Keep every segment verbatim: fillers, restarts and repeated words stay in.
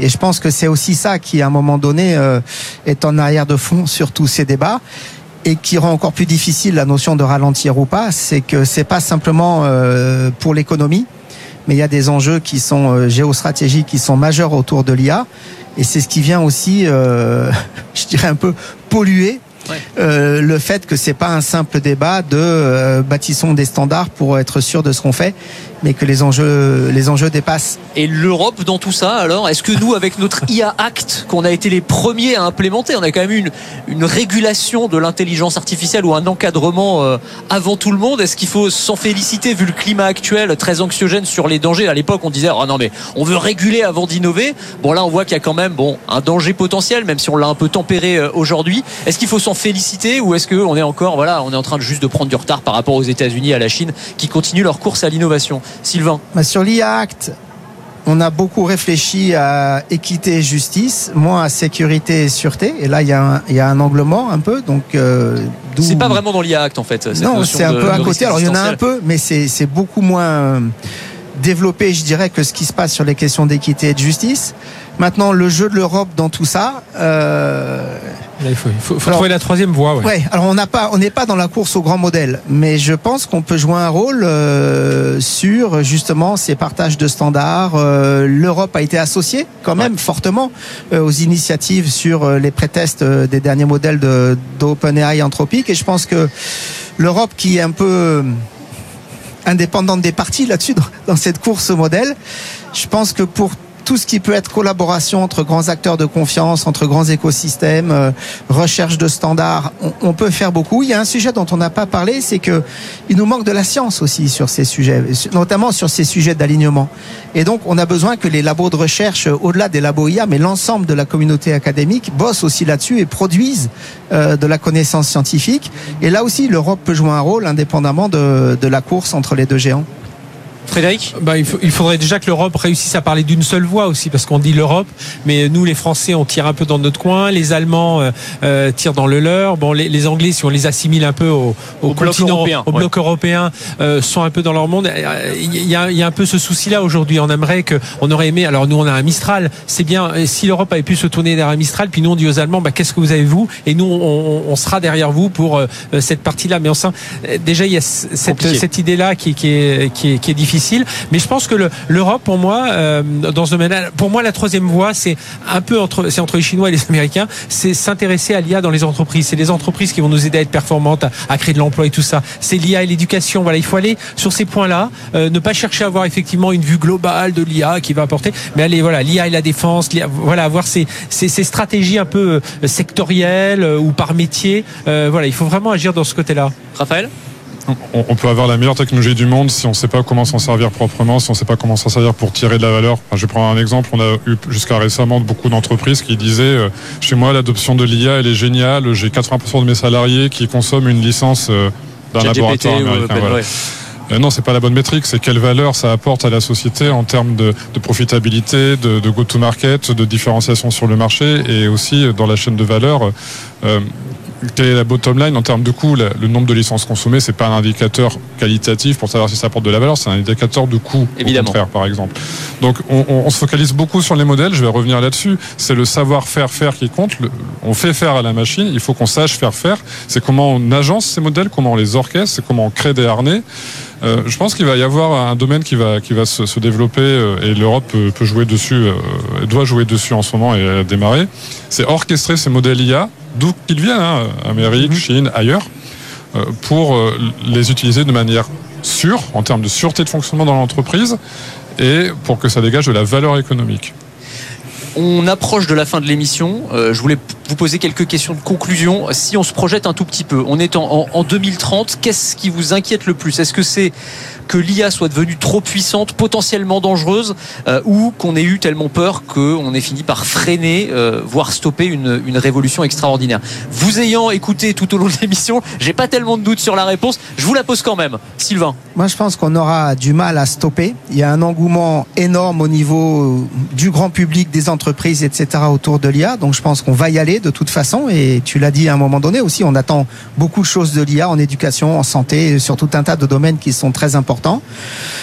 Et je pense que c'est aussi ça qui, à un moment donné, euh, est en arrière de fond sur tous ces débats. Et qui rend encore plus difficile la notion de ralentir ou pas, c'est que c'est pas simplement euh, pour l'économie, mais il y a des enjeux qui sont euh, géostratégiques, qui sont majeurs autour de l'I A, et c'est ce qui vient aussi, euh, je dirais un peu polluer ouais. euh, le fait que c'est pas un simple débat de euh, bâtissons des standards pour être sûr de ce qu'on fait, mais que les enjeux, les enjeux dépassent. Et l'Europe dans tout ça, alors, est-ce que nous, avec notre I A Act, qu'on a été les premiers à implémenter, on a quand même eu une, une régulation de l'intelligence artificielle ou un encadrement euh, avant tout le monde, est-ce qu'il faut s'en féliciter vu le climat actuel très anxiogène sur les dangers? À l'époque, on disait, oh non mais on veut réguler avant d'innover. Bon là, on voit qu'il y a quand même bon, un danger potentiel, même si on l'a un peu tempéré euh, aujourd'hui. Est-ce qu'il faut s'en féliciter ou est-ce qu'on est encore, voilà, on est en train de juste de prendre du retard par rapport aux États-Unis, à la Chine, qui continuent leur course à l'innovation? Sylvain. Bah sur l'I A Act, on a beaucoup réfléchi à équité et justice, moins à sécurité et sûreté. Et là, il y a un, il y a un angle mort un peu. Donc, euh, d'où... C'est pas vraiment dans l'I A Act en fait. Cette non, c'est un de, peu à de côté. Alors, il y en a un peu, mais c'est, c'est beaucoup moins développé, je dirais, que ce qui se passe sur les questions d'équité et de justice. Maintenant, le jeu de l'Europe dans tout ça. Euh... Là, il faut, il faut, faut alors, trouver la troisième voie. Ouais. ouais alors on n'a pas, on n'est pas dans la course au grand modèle, mais je pense qu'on peut jouer un rôle euh, sur justement ces partages de standards. Euh, L'Europe a été associée quand même ouais. fortement euh, aux initiatives sur euh, les pré-tests euh, des derniers modèles de d'OpenAI Anthropic, et je pense que l'Europe, qui est un peu indépendante des partis là-dessus dans, dans cette course au modèle, je pense que pour tout ce qui peut être collaboration entre grands acteurs de confiance, entre grands écosystèmes, euh, recherche de standards, on, on peut faire beaucoup. Il y a un sujet dont on n'a pas parlé, c'est que il nous manque de la science aussi sur ces sujets, notamment sur ces sujets d'alignement. Et donc, on a besoin que les labos de recherche, au-delà des labos I A, mais l'ensemble de la communauté académique, bossent aussi là-dessus et produisent euh, de la connaissance scientifique. Et là aussi, l'Europe peut jouer un rôle indépendamment de, de la course entre les deux géants. Frédéric ? Bah, il, faut, il faudrait déjà que l'Europe réussisse à parler d'une seule voix aussi, parce qu'on dit l'Europe, mais nous les Français on tire un peu dans notre coin, les Allemands euh, euh, tirent dans le leur, bon les, les Anglais, si on les assimile un peu au, au, au continent, bloc européen, au ouais. bloc européen, euh, sont un peu dans leur monde. Il y a, il y a un peu ce souci-là aujourd'hui. On aimerait que, on aurait aimé. Alors nous on a un Mistral, c'est bien. Si l'Europe avait pu se tourner derrière un Mistral, puis nous on dit aux Allemands, bah qu'est-ce que vous avez vous, et nous on, on sera derrière vous pour euh, cette partie-là. Mais on sent déjà il y a cette, cette idée-là qui, qui est qui est qui est difficile. Mais je pense que le, l'Europe, pour moi, euh, dans ce domaine-là, pour moi, la troisième voie, c'est un peu entre, c'est entre les Chinois et les Américains, c'est s'intéresser à l'I A dans les entreprises. C'est les entreprises qui vont nous aider à être performantes, à, à créer de l'emploi et tout ça. C'est l'I A et l'éducation. Voilà, il faut aller sur ces points-là, euh, ne pas chercher à avoir effectivement une vue globale de l'I A qui va apporter, mais aller, voilà, l'I A et la défense, l'I A, voilà, avoir ces, ces, ces stratégies un peu sectorielles euh, ou par métier. Euh, voilà, il faut vraiment agir dans ce côté-là. Raphaël ? On peut avoir la meilleure technologie du monde si on ne sait pas comment s'en servir proprement, si on ne sait pas comment s'en servir pour tirer de la valeur. Enfin, je vais prendre un exemple. On a eu jusqu'à récemment beaucoup d'entreprises qui disaient euh, chez moi l'adoption de l'I A elle est géniale, j'ai quatre-vingts pour cent de mes salariés qui consomment une licence euh, d'un laboratoire américain. Voilà. Ouais. Euh, non, c'est pas la bonne métrique. C'est quelle valeur ça apporte à la société en termes de, de profitabilité, de, de go-to-market, de différenciation sur le marché, et aussi dans la chaîne de valeur. Euh, Quelle est la bottom line en termes de coût? Le nombre de licences consommées, c'est pas un indicateur qualitatif pour savoir si ça apporte de la valeur, c'est un indicateur de coût, évidemment, au contraire, par exemple. Donc on, on, on se focalise beaucoup sur les modèles, je vais revenir là-dessus, c'est le savoir-faire faire qui compte. Le, on fait faire à la machine, il faut qu'on sache faire faire. C'est comment on agence ces modèles, comment on les orchestre, c'est comment on crée des harnais. Euh, je pense qu'il va y avoir un domaine qui va qui va se, se développer euh, et l'Europe peut, peut jouer dessus, euh, doit jouer dessus en ce moment et euh, démarrer. C'est orchestrer ces modèles I A, d'où qu'ils viennent, hein, Amérique, mmh. Chine, ailleurs, euh, pour euh, les utiliser de manière sûre, en termes de sûreté de fonctionnement dans l'entreprise, et pour que ça dégage de la valeur économique. On approche de la fin de l'émission. Euh, je voulais vous poser quelques questions de conclusion. Si on se projette un tout petit peu, on est en, en, en deux mille trente. Qu'est-ce qui vous inquiète le plus ? Est-ce que c'est que l'I A soit devenue trop puissante, potentiellement dangereuse, euh, ou qu'on ait eu tellement peur qu'on ait fini par freiner, euh, voire stopper une, une révolution extraordinaire ? Vous ayant écouté tout au long de l'émission, j'ai pas tellement de doutes sur la réponse. Je vous la pose quand même. Sylvain ? Moi, je pense qu'on aura du mal à stopper. Il y a un engouement énorme au niveau du grand public, des entreprises, et cetera autour de l'I A. Donc, je pense qu'on va y aller de toute façon. Et tu l'as dit à un moment donné aussi, on attend beaucoup de choses de l'I A en éducation, en santé, sur tout un tas de domaines qui sont très importants.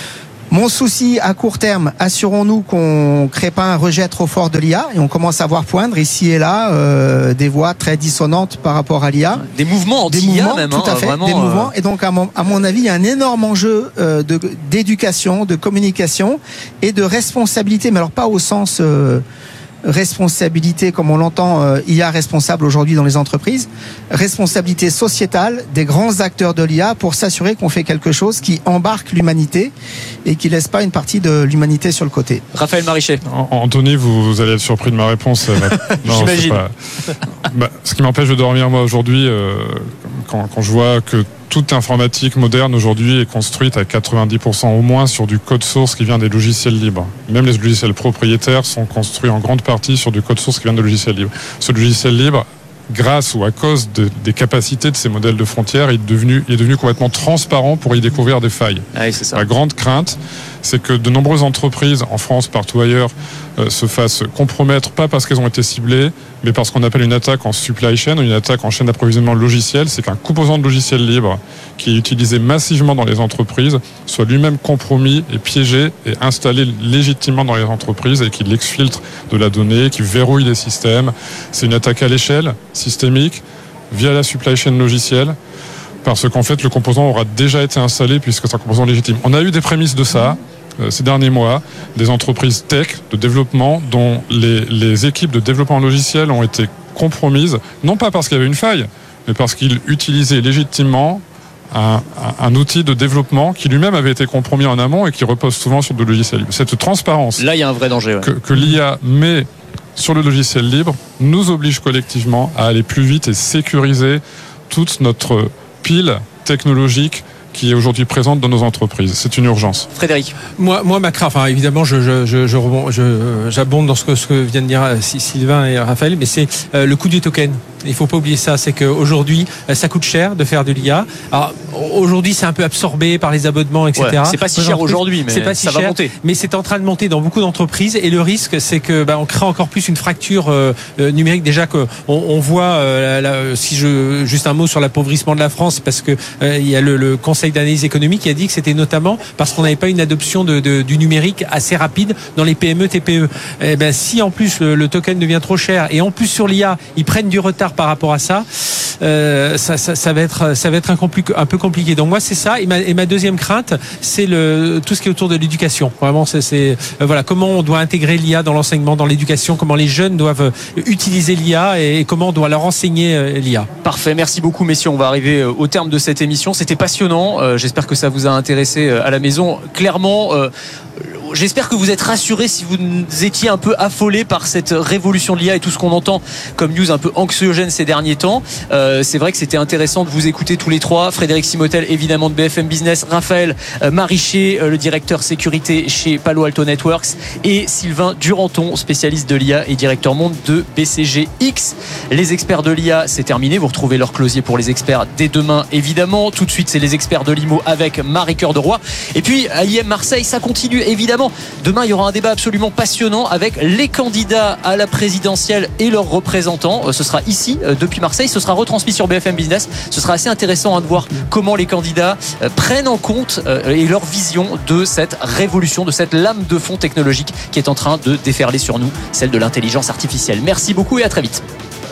Mon souci à court terme, assurons-nous qu'on ne crée pas un rejet trop fort de l'I A et on commence à voir poindre ici et là euh, des voix très dissonantes par rapport à l'I A. Des mouvements anti-I A des mouvements, même. Tout à hein, fait, vraiment, des mouvements. Euh... Et donc, à mon, à mon avis, il y a un énorme enjeu euh, de, d'éducation, de communication et de responsabilité, mais alors pas au sens... Euh, responsabilité comme on l'entend, euh, I A responsable aujourd'hui dans les entreprises, responsabilité sociétale des grands acteurs de l'I A pour s'assurer qu'on fait quelque chose qui embarque l'humanité et qui laisse pas une partie de l'humanité sur le côté. Raphaël Marichet. Anthony, vous, vous allez être surpris de ma réponse. Non, j'imagine. Pas... bah, ce qui m'empêche de dormir moi aujourd'hui, euh, quand, quand je vois que toute informatique moderne aujourd'hui est construite à quatre-vingt-dix pour cent au moins sur du code source qui vient des logiciels libres. Même les logiciels propriétaires sont construits en grande partie sur du code source qui vient de logiciels libres. Ce logiciel libre, grâce ou à cause de, des capacités de ces modèles de frontières, il est devenu, il est devenu complètement transparent pour y découvrir des failles. Ah oui, c'est ça. La grande crainte, c'est que de nombreuses entreprises, en France, partout ailleurs, euh, se fassent compromettre, pas parce qu'elles ont été ciblées, mais parce qu'on appelle une attaque en supply chain, ou une attaque en chaîne d'approvisionnement logiciel. C'est qu'un composant de logiciel libre qui est utilisé massivement dans les entreprises soit lui-même compromis et piégé et installé légitimement dans les entreprises et qu'il exfiltre de la donnée, qui verrouille les systèmes. C'est une attaque à l'échelle, systémique, via la supply chain logicielle, parce qu'en fait, le composant aura déjà été installé puisque c'est un composant légitime. On a eu des prémices de ça euh, ces derniers mois, des entreprises tech de développement dont les, les équipes de développement logiciel ont été compromises, non pas parce qu'il y avait une faille, mais parce qu'ils utilisaient légitimement un, un, un outil de développement qui lui-même avait été compromis en amont et qui repose souvent sur de logiciels libres. Cette transparence là, il y a un vrai danger, ouais. que, que l'I A met sur le logiciel libre nous oblige collectivement à aller plus vite et sécuriser toute notre pile technologique qui est aujourd'hui présente dans nos entreprises. C'est une urgence. Frédéric. Moi, moi ma crainte, enfin, évidemment, je, je, je, je, je, j'abonde dans ce que, ce que viennent de dire Sylvain et Raphaël, mais c'est euh, le coût du token. Il faut pas oublier ça, c'est qu'aujourd'hui, ça coûte cher de faire de l'I A. Alors, aujourd'hui, c'est un peu absorbé par les abonnements, et cetera. Ouais, c'est pas si cher aujourd'hui, mais pas si ça cher, va monter. Mais c'est en train de monter dans beaucoup d'entreprises, et le risque, c'est que bah, on crée encore plus une fracture euh, numérique. Déjà que on, on voit, euh, la, si je juste un mot sur l'appauvrissement de la France, parce que euh, il y a le, le Conseil d'analyse économique qui a dit que c'était notamment parce qu'on n'avait pas une adoption de, de, du numérique assez rapide dans les P M E, T P E. Et ben si en plus le, le token devient trop cher, et en plus sur l'I A, ils prennent du retard par rapport à ça. Euh, ça, ça, ça va être, ça va être un, compli- un peu compliqué. Donc moi c'est ça. Et ma, et ma deuxième crainte, c'est le tout ce qui est autour de l'éducation. Vraiment, c'est, c'est euh, voilà comment on doit intégrer l'I A dans l'enseignement, dans l'éducation, comment les jeunes doivent utiliser l'I A et, et comment on doit leur enseigner euh, l'I A. Parfait. Merci beaucoup, messieurs. On va arriver au terme de cette émission. C'était passionnant. Euh, j'espère que ça vous a intéressé à la maison. Clairement. Euh, J'espère que vous êtes rassurés si vous étiez un peu affolés par cette révolution de l'I A et tout ce qu'on entend comme news un peu anxiogène ces derniers temps. Euh, c'est vrai que c'était intéressant de vous écouter tous les trois. Frédéric Simotel, évidemment, de B F M Business. Raphaël euh, Marichet, euh, le directeur sécurité chez Palo Alto Networks. Et Sylvain Duranton, spécialiste de l'I A et directeur monde de B C G X. Les experts de l'I A, c'est terminé. Vous retrouvez leur closier pour les experts dès demain, évidemment. Tout de suite, c'est les experts de l'I M O avec Marie-Cœur de Roy. Et puis, à I M Marseille, ça continue, évidemment. Demain, il y aura un débat absolument passionnant avec les candidats à la présidentielle et leurs représentants. Ce sera ici, depuis Marseille. Ce sera retransmis sur B F M Business. Ce sera assez intéressant hein, de voir comment les candidats prennent en compte et leur vision de cette révolution, de cette lame de fond technologique qui est en train de déferler sur nous, celle de l'intelligence artificielle. Merci beaucoup et à très vite.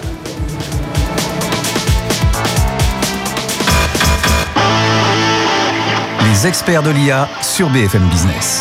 Les experts de l'I A sur B F M Business.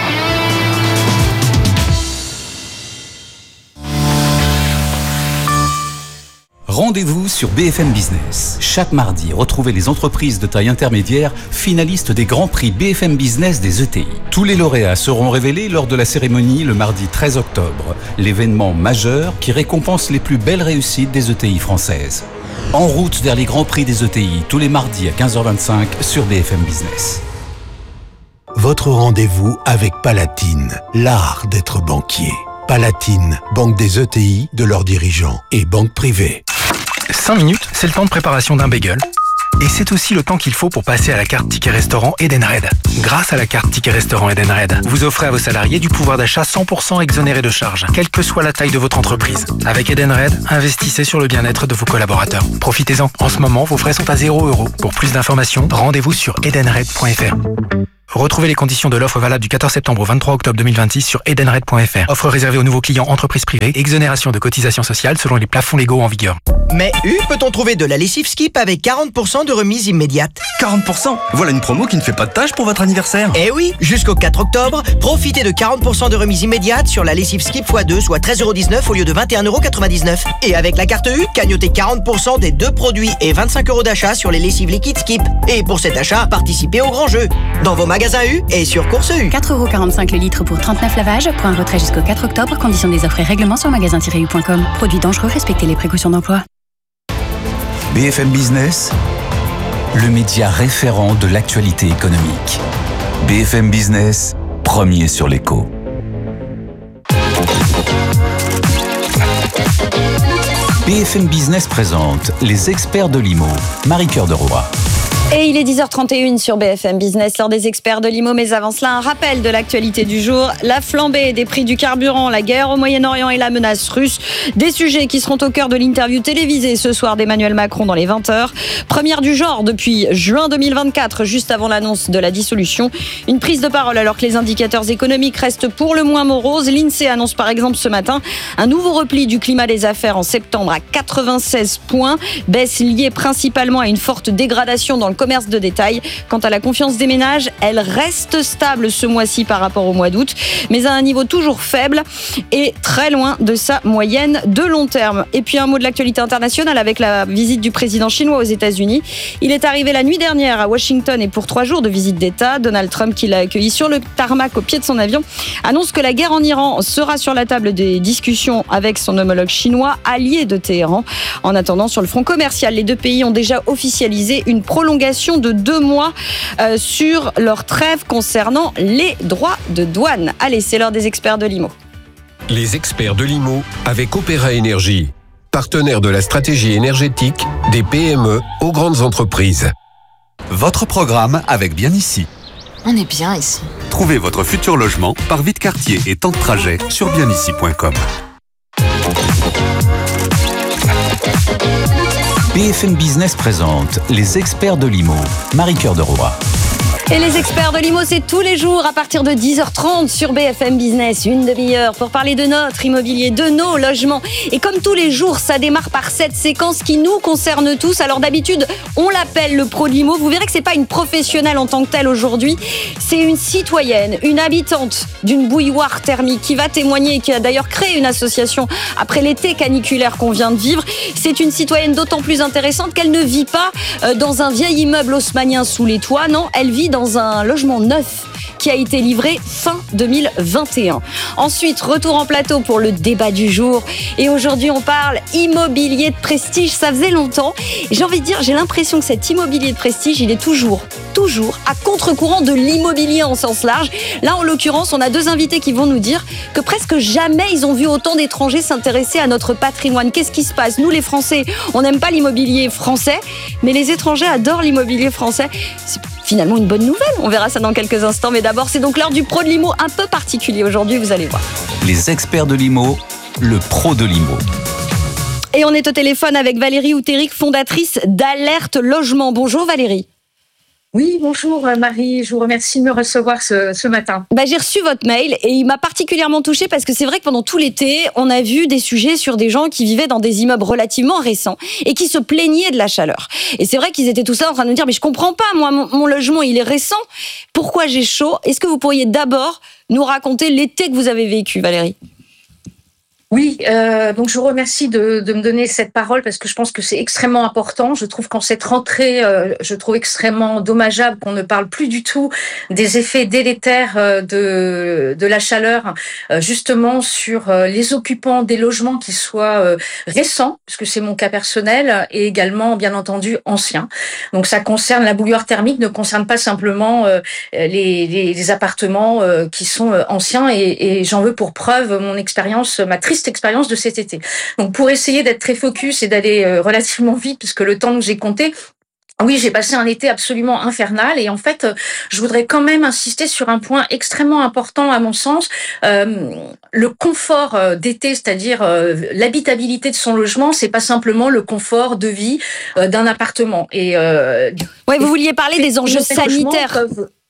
Rendez-vous sur B F M Business. Chaque mardi, retrouvez les entreprises de taille intermédiaire finalistes des grands prix B F M Business des E T I. Tous les lauréats seront révélés lors de la cérémonie le mardi treize octobre, l'événement majeur qui récompense les plus belles réussites des E T I françaises. En route vers les grands prix des E T I, tous les mardis à quinze heures vingt-cinq sur B F M Business. Votre rendez-vous avec Palatine, l'art d'être banquier. Palatine, banque des E T I, de leurs dirigeants et banque privée. cinq minutes, c'est le temps de préparation d'un bagel. Et c'est aussi le temps qu'il faut pour passer à la carte Ticket Restaurant Edenred. Grâce à la carte Ticket Restaurant Edenred, vous offrez à vos salariés du pouvoir d'achat cent pour cent exonéré de charges, quelle que soit la taille de votre entreprise. Avec Edenred, investissez sur le bien-être de vos collaborateurs. Profitez-en. En ce moment, vos frais sont à zéro euro. Pour plus d'informations, rendez-vous sur edenred point f r. Retrouvez les conditions de l'offre valable du quatorze septembre au vingt-trois octobre deux mille vingt-six sur edenred point f r. Offre réservée aux nouveaux clients entreprises privées. Exonération de cotisations sociales selon les plafonds légaux en vigueur. Mais U, peut-on trouver de la lessive Skip avec quarante pour cent de remise immédiate? quarante pour cent? Voilà une promo qui ne fait pas de tâche pour votre anniversaire. Eh oui, jusqu'au quatre octobre, profitez de quarante pour cent de remise immédiate sur la lessive Skip fois deux, soit treize euros dix-neuf au lieu de vingt et un euros quatre-vingt-dix-neuf. Et avec la carte U, cagnotez quarante pour cent des deux produits et vingt-cinq euros d'achat sur les lessives liquides Skip. Et pour cet achat, participez au grand jeu. Dans vos magasins U et sur Course U. quatre euros quarante-cinq le litre pour trente-neuf lavages. Point retrait jusqu'au quatre octobre. Conditions des offres et règlements sur magasin tiret u point com. Produits dangereux, respectez les précautions d'emploi. B F M Business, le média référent de l'actualité économique. B F M Business, premier sur l'écho. B F M Business présente les experts de l'I M O. Marie-Cœur de Roy. Et il est dix heures trente et une sur B F M Business, l'heure des experts de l'I M O. Mais avant cela, un rappel de l'actualité du jour. La flambée des prix du carburant, la guerre au Moyen-Orient et la menace russe. Des sujets qui seront au cœur de l'interview télévisée ce soir d'Emmanuel Macron dans les vingt heures. Première du genre depuis juin deux mille vingt-quatre, juste avant l'annonce de la dissolution. Une prise de parole alors que les indicateurs économiques restent pour le moins moroses. L'INSEE annonce par exemple ce matin un nouveau repli du climat des affaires en septembre à quatre-vingt-seize points. Baisse liée principalement à une forte dégradation dans le commerce de détail. Quant à la confiance des ménages, elle reste stable ce mois-ci par rapport au mois d'août, mais à un niveau toujours faible et très loin de sa moyenne de long terme. Et puis un mot de l'actualité internationale avec la visite du président chinois aux États-Unis. Il est arrivé la nuit dernière à Washington et pour trois jours de visite d'État. Donald Trump, qui l'a accueilli sur le tarmac au pied de son avion, annonce que la guerre en Iran sera sur la table des discussions avec son homologue chinois, allié de Téhéran. En attendant, sur le front commercial, les deux pays ont déjà officialisé une prolongation de deux mois euh, sur leur trêve concernant les droits de douane. Allez, c'est l'heure des experts de l'I M O. Les experts de l'I M O avec Opéra Énergie, partenaire de la stratégie énergétique des P M E aux grandes entreprises. Votre programme avec Bien Ici. On est bien ici. Trouvez votre futur logement par vide quartier et temps de trajet sur bien ici point com. B F M Business présente les experts de l'I M O. Marie-Cœur de Roy. Et les experts de l'I M O, c'est tous les jours à partir de dix heures trente sur B F M Business, une demi-heure pour parler de notre immobilier, de nos logements. Et comme tous les jours, ça démarre par cette séquence qui nous concerne tous. Alors d'habitude, on l'appelle le pro de l'I M O. Vous verrez que c'est pas une professionnelle en tant que telle aujourd'hui. C'est une citoyenne, une habitante d'une bouilloire thermique qui va témoigner et qui a d'ailleurs créé une association après l'été caniculaire qu'on vient de vivre. C'est une citoyenne d'autant plus intéressante qu'elle ne vit pas dans un vieil immeuble haussmannien sous les toits. Non, elle vit dans un logement neuf qui a été livré fin deux mille vingt et un. Ensuite, retour en plateau pour le débat du jour. Et aujourd'hui, on parle immobilier de prestige. Ça faisait longtemps. Et j'ai envie de dire, j'ai l'impression que cet immobilier de prestige, il est toujours, toujours à contre-courant de l'immobilier en sens large. Là, en l'occurrence, on a deux invités qui vont nous dire que presque jamais ils ont vu autant d'étrangers s'intéresser à notre patrimoine. Qu'est-ce qui se passe? Nous, les Français, on n'aime pas l'immobilier français, mais les étrangers adorent l'immobilier français. C'est finalement une bonne nouvelle. On verra ça dans quelques instants. Mais d'abord, c'est donc l'heure du pro de l'I M O, un peu particulier aujourd'hui, vous allez voir. Les experts de l'I M O, le pro de l'I M O. Et on est au téléphone avec Valérie Outéric, fondatrice d'Alerte Logement. Bonjour Valérie. Oui, bonjour Marie, je vous remercie de me recevoir ce, ce matin. Bah, j'ai reçu votre mail et il m'a particulièrement touchée parce que c'est vrai que pendant tout l'été, on a vu des sujets sur des gens qui vivaient dans des immeubles relativement récents et qui se plaignaient de la chaleur. Et c'est vrai qu'ils étaient tous là en train de nous dire « mais je comprends pas, moi mon, mon logement il est récent, pourquoi j'ai chaud ?» Est-ce que vous pourriez d'abord nous raconter l'été que vous avez vécu, Valérie ? Oui, euh, donc je vous remercie de, de me donner cette parole parce que je pense que c'est extrêmement important. Je trouve qu'en cette rentrée, euh, je trouve extrêmement dommageable qu'on ne parle plus du tout des effets délétères euh, de, de la chaleur, euh, justement sur euh, les occupants des logements qui soient euh, récents, puisque c'est mon cas personnel, et également, bien entendu, anciens. Donc ça concerne la bouilloire thermique, ne concerne pas simplement euh, les, les, les appartements euh, qui sont euh, anciens, et, et j'en veux pour preuve mon expérience, ma triste expérience de cet été. Donc pour essayer d'être très focus et d'aller euh, relativement vite puisque le temps que j'ai compté, oui, j'ai passé un été absolument infernal et en fait, je voudrais quand même insister sur un point extrêmement important à mon sens, euh, le confort d'été, c'est-à-dire euh, l'habitabilité de son logement, c'est pas simplement le confort de vie euh, d'un appartement. Et euh, ouais, vous vouliez parler des enjeux sanitaires. Peuvent...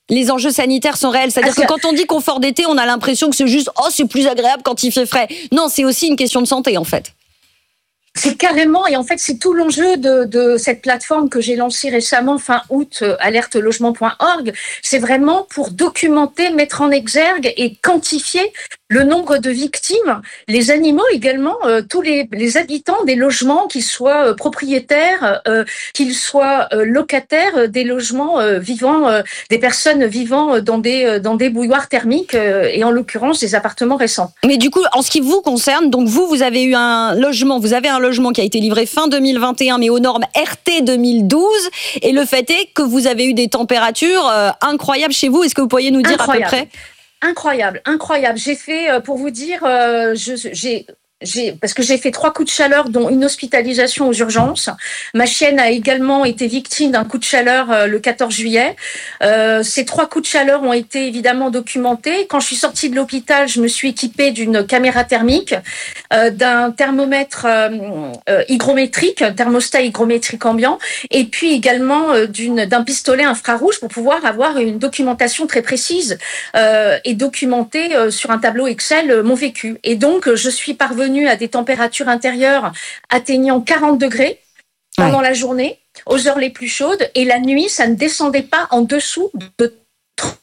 Les enjeux sanitaires sont réels. C'est-à-dire ah, que quand on dit confort d'été, on a l'impression que c'est juste « oh, c'est plus agréable quand il fait frais ». Non, c'est aussi une question de santé, en fait. C'est carrément, et en fait, c'est tout l'enjeu de, de cette plateforme que j'ai lancée récemment, fin août, euh, alerte logement point org. C'est vraiment pour documenter, mettre en exergue et quantifier le nombre de victimes, les animaux également, euh, tous les, les habitants des logements, qu'ils soient euh, propriétaires, euh, qu'ils soient euh, locataires euh, des logements euh, vivant, euh, des personnes vivant dans des, euh, dans des bouilloires thermiques, euh, et en l'occurrence des appartements récents. Mais du coup, en ce qui vous concerne, donc vous, vous avez eu un logement, vous avez un logement qui a été livré fin deux mille vingt et un, mais aux normes R T deux mille douze, et le fait est que vous avez eu des températures euh, incroyables chez vous. Est-ce que vous pourriez nous dire incroyable. À peu près ? Incroyable, incroyable. J'ai fait, euh, pour vous dire, euh, je, j'ai... J'ai, parce que j'ai fait trois coups de chaleur, dont une hospitalisation aux urgences. Ma chienne a également été victime d'un coup de chaleur euh, le quatorze juillet. Euh, ces trois coups de chaleur ont été évidemment documentés. Quand je suis sortie de l'hôpital, je me suis équipée d'une caméra thermique, euh, d'un thermomètre euh, euh, hygrométrique, un thermostat hygrométrique ambiant, et puis également euh, d'une, d'un pistolet infrarouge pour pouvoir avoir une documentation très précise euh, et documenter euh, sur un tableau Excel euh, mon vécu. Et donc, euh, je suis parvenue à des températures intérieures atteignant quarante degrés pendant ouais. la journée, aux heures les plus chaudes, et la nuit, ça ne descendait pas en dessous de trente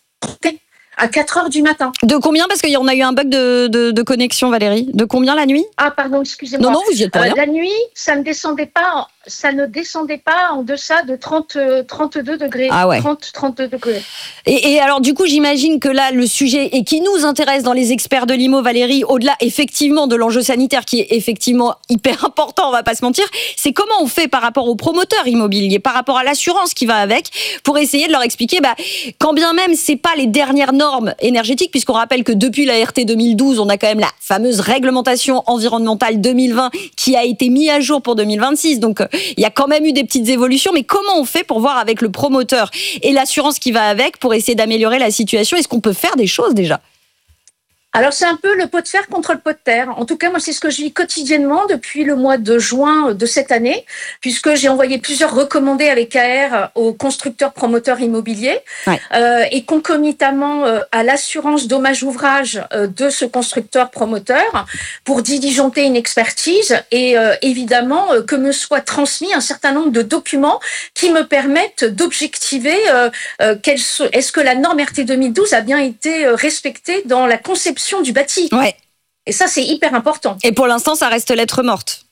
à quatre heures du matin. De combien ? Parce qu'on a eu un bug de, de, de connexion, Valérie. De combien la nuit ? Ah, pardon, excusez-moi. Non, non, vous y êtes pas. Euh, la nuit, ça ne descendait pas, ça ne descendait pas en deçà de trente, trente-deux degrés. Ah ouais. trente, trente-deux degrés. Et, et alors, du coup, j'imagine que là, le sujet, et qui nous intéresse dans les experts de l'I M O, Valérie, au-delà, effectivement, de l'enjeu sanitaire, qui est effectivement hyper important, on va pas se mentir, c'est comment on fait par rapport aux promoteurs immobiliers, par rapport à l'assurance qui va avec, pour essayer de leur expliquer, bah, quand bien même c'est pas les dernières normes énergétiques, puisqu'on rappelle que depuis la R T deux mille douze, on a quand même la fameuse réglementation environnementale deux mille vingt qui a été mise à jour pour deux mille vingt-six. Donc, il y a quand même eu des petites évolutions. Mais comment on fait pour voir avec le promoteur et l'assurance qui va avec pour essayer d'améliorer la situation ? Est-ce qu'on peut faire des choses déjà ? Alors, c'est un peu le pot de fer contre le pot de terre. En tout cas, moi, c'est ce que je vis quotidiennement depuis le mois de juin de cette année, puisque j'ai envoyé plusieurs recommandés avec A R aux constructeurs promoteurs immobiliers, ouais. euh, et concomitamment euh, à l'assurance dommage ouvrage euh, de ce constructeur promoteur pour diligenter une expertise et euh, évidemment euh, que me soit transmis un certain nombre de documents qui me permettent d'objectiver euh, euh, quelle, est-ce que la norme R T deux mille douze a bien été euh, respectée dans la conception du bâti. Ouais. Et ça, c'est hyper important. Et pour l'instant, ça reste lettre morte.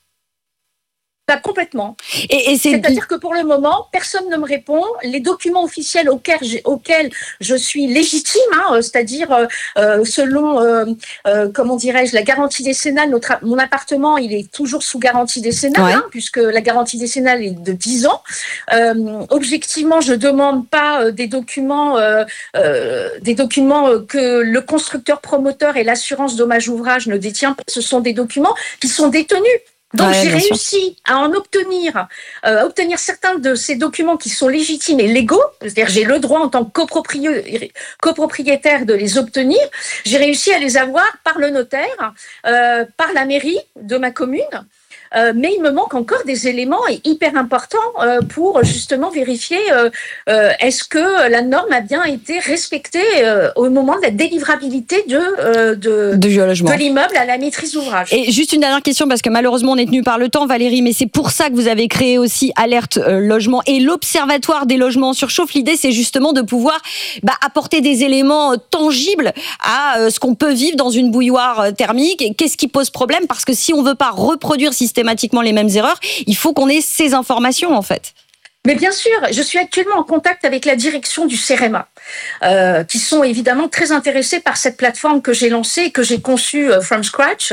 Pas complètement. Et, et c'est... C'est-à-dire que pour le moment, personne ne me répond. Les documents officiels auxquels, auxquels je suis légitime, hein, c'est-à-dire euh, selon, euh, euh, comment dirais-je, la garantie décennale, notre, mon appartement, il est toujours sous garantie décennale, ouais. hein, puisque la garantie décennale est de dix ans. Euh, objectivement, je ne demande pas euh, des documents, euh, euh, des documents euh, que le constructeur promoteur et l'assurance dommage ouvrage ne détient pas. Ce sont des documents qui sont détenus. Donc, ouais, j'ai réussi sûr. à en obtenir, euh, à obtenir certains de ces documents qui sont légitimes et légaux. C'est-à-dire, j'ai le droit en tant que copropriétaire, copropriétaire de les obtenir. J'ai réussi à les avoir par le notaire, euh, par la mairie de ma commune. Euh, mais il me manque encore des éléments hyper importants euh, pour justement vérifier euh, euh, est-ce que la norme a bien été respectée euh, au moment de la délivrabilité de, euh, de, de, de l'immeuble à la maîtrise d'ouvrage. Et juste une dernière question, parce que malheureusement on est tenu par le temps, Valérie, mais c'est pour ça que vous avez créé aussi Alerte euh, Logement et l'Observatoire des logements en surchauffe. L'idée, c'est justement de pouvoir bah, apporter des éléments euh, tangibles à euh, ce qu'on peut vivre dans une bouilloire euh, thermique et qu'est-ce qui pose problème, parce que si on veut pas reproduire systématiquement systématiquement les mêmes erreurs, il faut qu'on ait ces informations en fait. Mais bien sûr, je suis actuellement en contact avec la direction du CEREMA, euh, qui sont évidemment très intéressés par cette plateforme que j'ai lancée et que j'ai conçue euh, from scratch,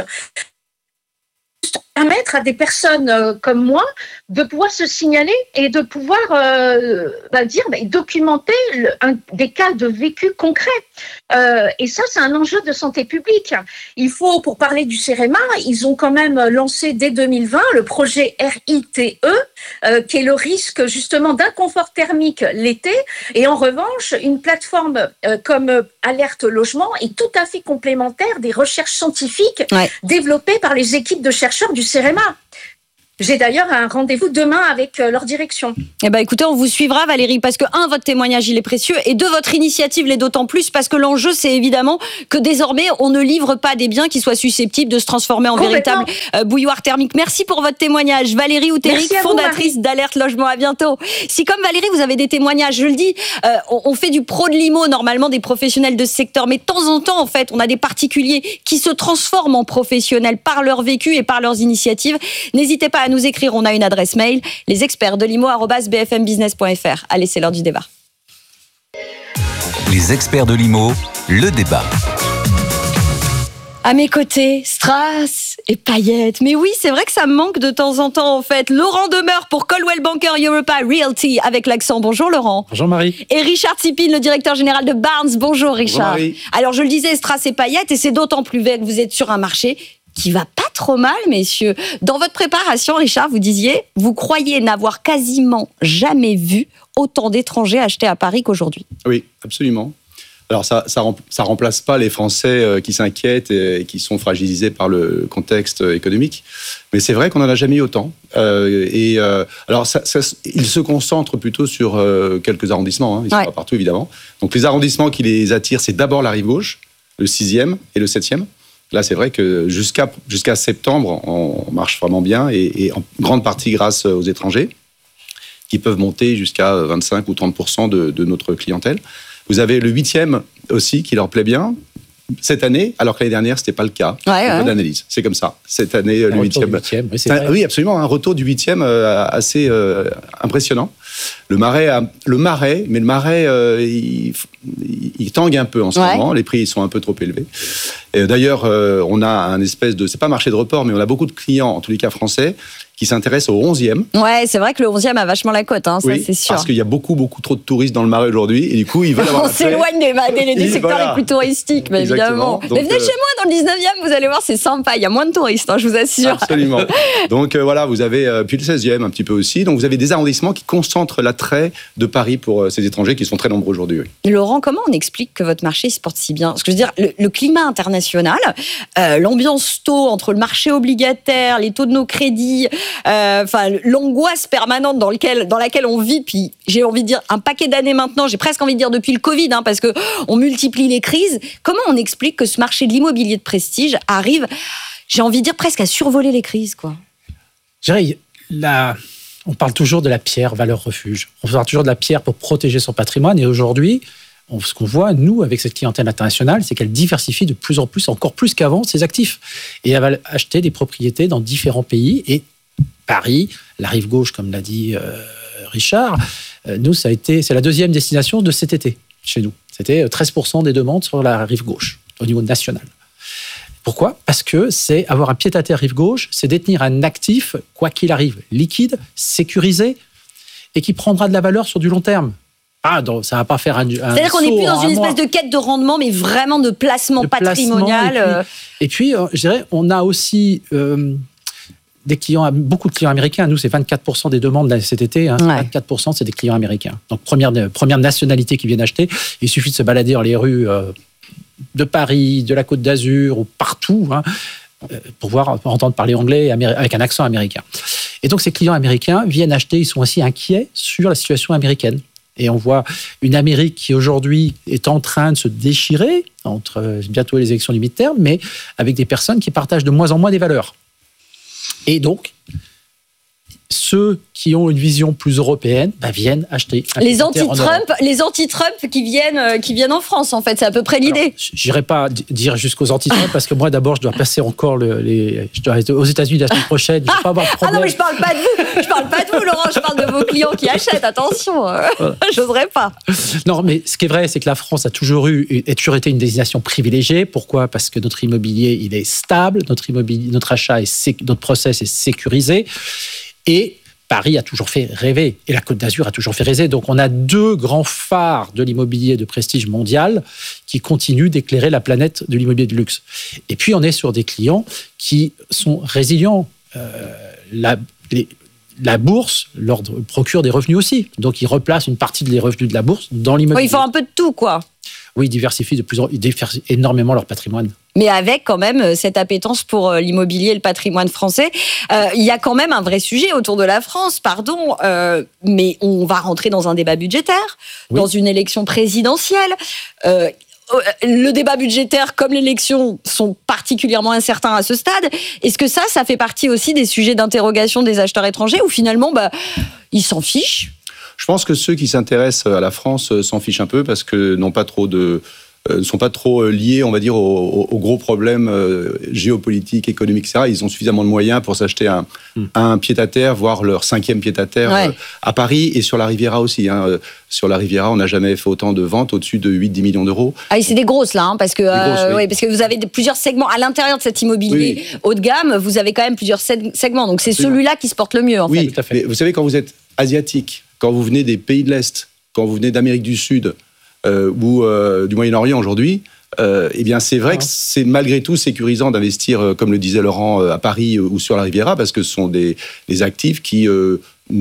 permettre à des personnes euh, comme moi de pouvoir se signaler et de pouvoir euh, bah, dire, bah, documenter le, un, des cas de vécu concrets. Euh, et ça, c'est un enjeu de santé publique. Il faut, pour parler du CEREMA, ils ont quand même lancé dès deux mille vingt le projet R I T E, euh, qui est le risque justement d'inconfort thermique l'été. Et en revanche, une plateforme euh, comme Alerte Logement est tout à fait complémentaire des recherches scientifiques ouais. développées par les équipes de chercheurs du CEREMA. J'ai d'ailleurs un rendez-vous demain avec leur direction. Eh ben, écoutez, on vous suivra, Valérie, parce que, un, votre témoignage, il est précieux, et deux, votre initiative l'est d'autant plus, parce que l'enjeu, c'est évidemment que désormais, on ne livre pas des biens qui soient susceptibles de se transformer en véritable euh, bouilloire thermique. Merci pour votre témoignage. Valérie Outéric, fondatrice d'Alerte Logement. À bientôt. Si, comme Valérie, vous avez des témoignages, je le dis, euh, on, on fait du pro de l'I M O, normalement, des professionnels de ce secteur, mais de temps en temps, en fait, on a des particuliers qui se transforment en professionnels par leur vécu et par leurs initiatives. N'hésitez pas à nous écrire, on a une adresse mail, les experts de l'I M O arobase b f m business point f r. Allez, c'est l'heure du débat. Les experts de l'I M O, le débat. À mes côtés, strass et paillettes. Mais oui, c'est vrai que ça me manque de temps en temps, en fait. Laurent Demeure pour Coldwell Banker Europa Realty, avec l'accent. Bonjour, Laurent. Bonjour, Marie. Et Richard Tsipin, le directeur général de Barnes. Bonjour, Richard. Bonjour, Marie. Alors, je le disais, strass et paillettes, et c'est d'autant plus vrai que vous êtes sur un marché qui va pas trop mal, messieurs. Dans votre préparation, Richard, vous disiez, vous croyez n'avoir quasiment jamais vu autant d'étrangers acheter à Paris qu'aujourd'hui. Oui, absolument. Alors, ça ça, ça remplace pas les Français qui s'inquiètent et qui sont fragilisés par le contexte économique. Mais c'est vrai qu'on n'en a jamais eu autant. Euh, et euh, alors, ça, ça, ils se concentrent plutôt sur euh, quelques arrondissements. Hein. Ils ne sont ouais. pas partout, évidemment. Donc, les arrondissements qui les attirent, c'est d'abord la rive gauche, le sixième et le septième. Là, c'est vrai que jusqu'à jusqu'à septembre, on marche vraiment bien et, et en grande partie grâce aux étrangers qui peuvent monter jusqu'à vingt-cinq ou trente pour cent de, de notre clientèle. Vous avez le huitième aussi qui leur plaît bien cette année, alors que l'année dernière, ce n'était pas le cas. Ouais, ouais. Pas d'analyse. C'est comme ça. Cette année, le huitième. Oui, c'est un, oui, absolument. Un retour du huitième euh, assez euh, impressionnant. Le Marais, a, le Marais, mais le Marais, euh, il, il, il tangue un peu en ce ouais. moment. Les prix ils sont un peu trop élevés. Et d'ailleurs, euh, on a un espèce de, c'est pas marché de report, mais on a beaucoup de clients, en tous les cas français, qui s'intéressent au onzième. Ouais, c'est vrai que le onzième a vachement la cote, hein, ça oui, c'est sûr. Parce qu'il y a beaucoup, beaucoup trop de touristes dans le Marais aujourd'hui, et du coup, ils veulent avoir on s'éloigne des, des, des secteurs voilà. les plus touristiques, mais Exactement. évidemment. Donc, mais venez euh... chez moi dans le dix-neuvième, vous allez voir, c'est sympa, il y a moins de touristes, hein, je vous assure. Absolument. Donc euh, voilà, vous avez, euh, puis le seizième un petit peu aussi, donc vous avez des arrondissements qui concentrent l'attrait de Paris pour euh, ces étrangers qui sont très nombreux aujourd'hui. Oui. Laurent, comment on explique que votre marché se porte si bien ? Parce que je veux dire, le, le climat international, euh, l'ambiance taux entre le marché obligataire, les taux de nos crédits, enfin euh, l'angoisse permanente dans, lequel, dans laquelle on vit depuis, j'ai envie de dire, un paquet d'années maintenant, j'ai presque envie de dire depuis le Covid, hein, parce qu'on multiplie les crises. Comment on explique que ce marché de l'immobilier de prestige arrive, j'ai envie de dire, presque à survoler les crises, quoi ? Je dirais, la... on parle toujours de la pierre valeur refuge. On parle toujours de la pierre pour protéger son patrimoine. Et aujourd'hui, on, ce qu'on voit, nous, avec cette clientèle internationale, c'est qu'elle diversifie de plus en plus, encore plus qu'avant, ses actifs. Et elle va acheter des propriétés dans différents pays. Et Paris, la rive gauche, comme l'a dit euh, Richard, euh, nous, ça a été, c'est la deuxième destination de cet été chez nous. C'était treize pour cent des demandes sur la rive gauche, au niveau national. Pourquoi ? Parce que c'est avoir un pied-à-terre rive gauche, c'est détenir un actif, quoi qu'il arrive, liquide, sécurisé, et qui prendra de la valeur sur du long terme. Ah, donc ça ne va pas faire un. un C'est-à-dire qu'on n'est plus dans une espèce de quête de rendement, mais vraiment de placement de patrimonial. Placement, et puis, et puis, je dirais, on a aussi euh, des clients, beaucoup de clients américains. Nous, c'est vingt-quatre pour cent des demandes cet été. Hein, ouais. vingt-quatre pour cent, c'est des clients américains. Donc, première, première nationalité qui viennent acheter. Il suffit de se balader dans les rues euh, de Paris, de la Côte d'Azur, ou partout, hein, pour voir, pour entendre parler anglais avec un accent américain. Et donc, ces clients américains viennent acheter. Ils sont aussi inquiets sur la situation américaine. Et on voit une Amérique qui, aujourd'hui, est en train de se déchirer entre bientôt les élections du mid-term, mais avec des personnes qui partagent de moins en moins des valeurs. Et donc, ceux qui ont une vision plus européenne bah, viennent acheter. Les anti-Trump, les anti-Trump qui viennent, euh, qui viennent en France, en fait, c'est à peu près l'idée. Je n'irai pas dire jusqu'aux anti-Trump parce que moi, d'abord, je dois passer encore le, les. Je dois être aux États-Unis la semaine prochaine. Je ne vais pas avoir de problème. Ah non, mais je parle pas de vous. Je parle pas de vous, Laurent. Je parle de vos clients qui achètent. Attention, voilà. J'oserais pas. Non, mais ce qui est vrai, c'est que la France a toujours eu, a toujours été une destination privilégiée. Pourquoi ? Parce que notre immobilier, il est stable, notre immobilier, notre achat est, sé... notre process est sécurisé. Et Paris a toujours fait rêver, et la Côte d'Azur a toujours fait rêver. Donc on a deux grands phares de l'immobilier de prestige mondial qui continuent d'éclairer la planète de l'immobilier de luxe. Et puis on est sur des clients qui sont résilients. Euh, la, les, la bourse leur procure des revenus aussi. Donc ils replacent une partie des revenus de la bourse dans l'immobilier. Oui, ils font un peu de tout, quoi. Oui, ils diversifient de plus en, ils diversifient énormément leur patrimoine. mais avec quand même cette appétence pour l'immobilier et le patrimoine français. Euh, il y a quand même un vrai sujet autour de la France, pardon, euh, mais on va rentrer dans un débat budgétaire, oui. dans une élection présidentielle. Euh, le débat budgétaire comme l'élection sont particulièrement incertains à ce stade. Est-ce que ça, ça fait partie aussi des sujets d'interrogation des acheteurs étrangers ou finalement, bah, ils s'en fichent ? Je pense que ceux qui s'intéressent à la France s'en fichent un peu parce que n'ont pas trop de... ne sont pas trop liés, on va dire, aux, aux gros problèmes géopolitiques, économiques, et cetera. Ils ont suffisamment de moyens pour s'acheter un, mm. un pied-à-terre, voire leur cinquième pied-à-terre ouais. à Paris et sur la Riviera aussi. Hein. Sur la Riviera, on n'a jamais fait autant de ventes au-dessus de huit à dix millions d'euros. Ah, et c'est des grosses, là, hein, parce, que, grosses, euh, oui. oui, parce que vous avez plusieurs segments. À l'intérieur de cet immobilier oui. haut de gamme, vous avez quand même plusieurs segments. Donc c'est Absolument. celui-là qui se porte le mieux, en oui, fait. Tout à fait. Mais vous savez, quand vous êtes asiatique, quand vous venez des pays de l'Est, quand vous venez d'Amérique du Sud euh, ou euh, du Moyen-Orient aujourd'hui, Euh, eh bien, c'est vrai ah. que c'est malgré tout sécurisant d'investir, euh, comme le disait Laurent, euh, à Paris euh, ou sur la Riviera, parce que ce sont des, des actifs qui euh,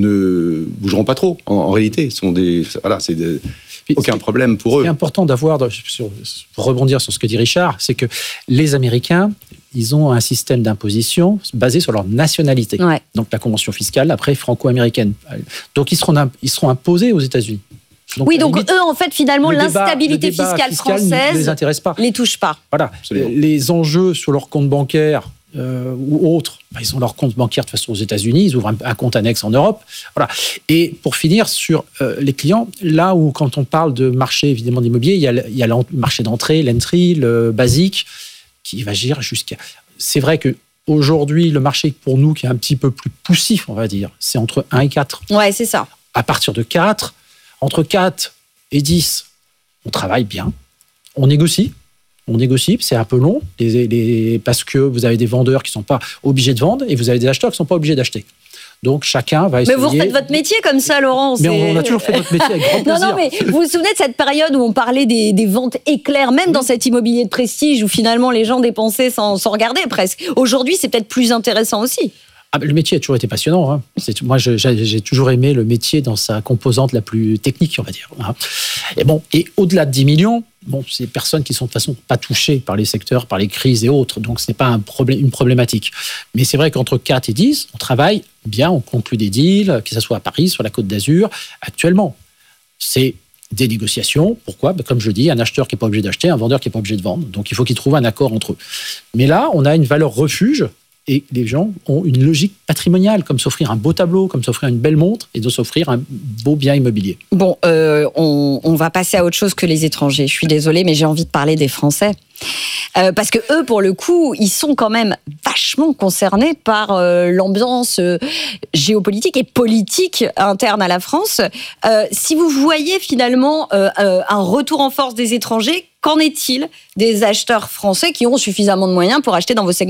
ne bougeront pas trop. En, en réalité, ce sont des, voilà, c'est des, aucun problème pour eux. Ce qui est important d'avoir, sur, pour rebondir sur ce que dit Richard, c'est que les Américains, ils ont un système d'imposition basé sur leur nationalité. Ouais. Donc la convention fiscale, après franco-américaine. Donc ils seront, ils seront imposés aux États-Unis. Donc, oui, donc limite, eux, en fait, finalement, le l'instabilité débat, fiscale fiscal française ne les intéresse pas. Les touche pas. Voilà. Absolument. Les enjeux sur leur compte bancaire euh, ou autres, bah, ils ont leur compte bancaire de toute façon aux États-Unis, ils ouvrent un, un compte annexe en Europe. Voilà. Et pour finir sur euh, les clients, là où quand on parle de marché évidemment d'immobilier, il y a, il y a le marché d'entrée, l'entry, le basique, qui va gérer jusqu'à. C'est vrai que aujourd'hui, le marché pour nous qui est un petit peu plus poussif, on va dire, c'est entre un et quatre. Ouais, c'est ça. À partir de quatre. Entre quatre et dix, on travaille bien, on négocie, on négocie, c'est un peu long, les, les, parce que vous avez des vendeurs qui ne sont pas obligés de vendre et vous avez des acheteurs qui ne sont pas obligés d'acheter. Donc chacun va essayer... Mais vous refaites votre métier comme ça, Laurent. Mais on, on a toujours fait notre métier avec grand plaisir. Non, non, mais vous vous souvenez de cette période où on parlait des, des ventes éclairs, même oui. dans cet immobilier de prestige, où finalement les gens dépensaient sans, sans regarder presque. Aujourd'hui, c'est peut-être plus intéressant aussi. Ah, le métier a toujours été passionnant. Hein. C'est, moi, je, j'ai, j'ai toujours aimé le métier dans sa composante la plus technique, on va dire. Hein. Et bon, et au-delà de dix millions, bon, c'est des personnes qui sont de toute façon pas touchées par les secteurs, par les crises et autres. Donc, ce n'est pas un problème, une problématique. Mais c'est vrai qu'entre quatre et dix, on travaille bien, on conclut des deals, que ce soit à Paris, sur la Côte d'Azur. Actuellement, c'est des négociations. Pourquoi ? Ben, comme je le dis, un acheteur qui n'est pas obligé d'acheter, un vendeur qui n'est pas obligé de vendre. Donc, il faut qu'ils trouvent un accord entre eux. Mais là, on a une valeur refuge. Et les gens ont une logique patrimoniale, comme s'offrir un beau tableau, comme s'offrir une belle montre et de s'offrir un beau bien immobilier. Bon, euh, on, on va passer à autre chose que les étrangers. Je suis désolée, mais j'ai envie de parler des Français. Euh, parce que eux, pour le coup, ils sont quand même vachement concernés par euh, l'ambiance euh, géopolitique et politique interne à la France. Euh, si vous voyez finalement euh, euh, un retour en force des étrangers, qu'en est-il des acheteurs français qui ont suffisamment de moyens pour acheter dans vos segments ?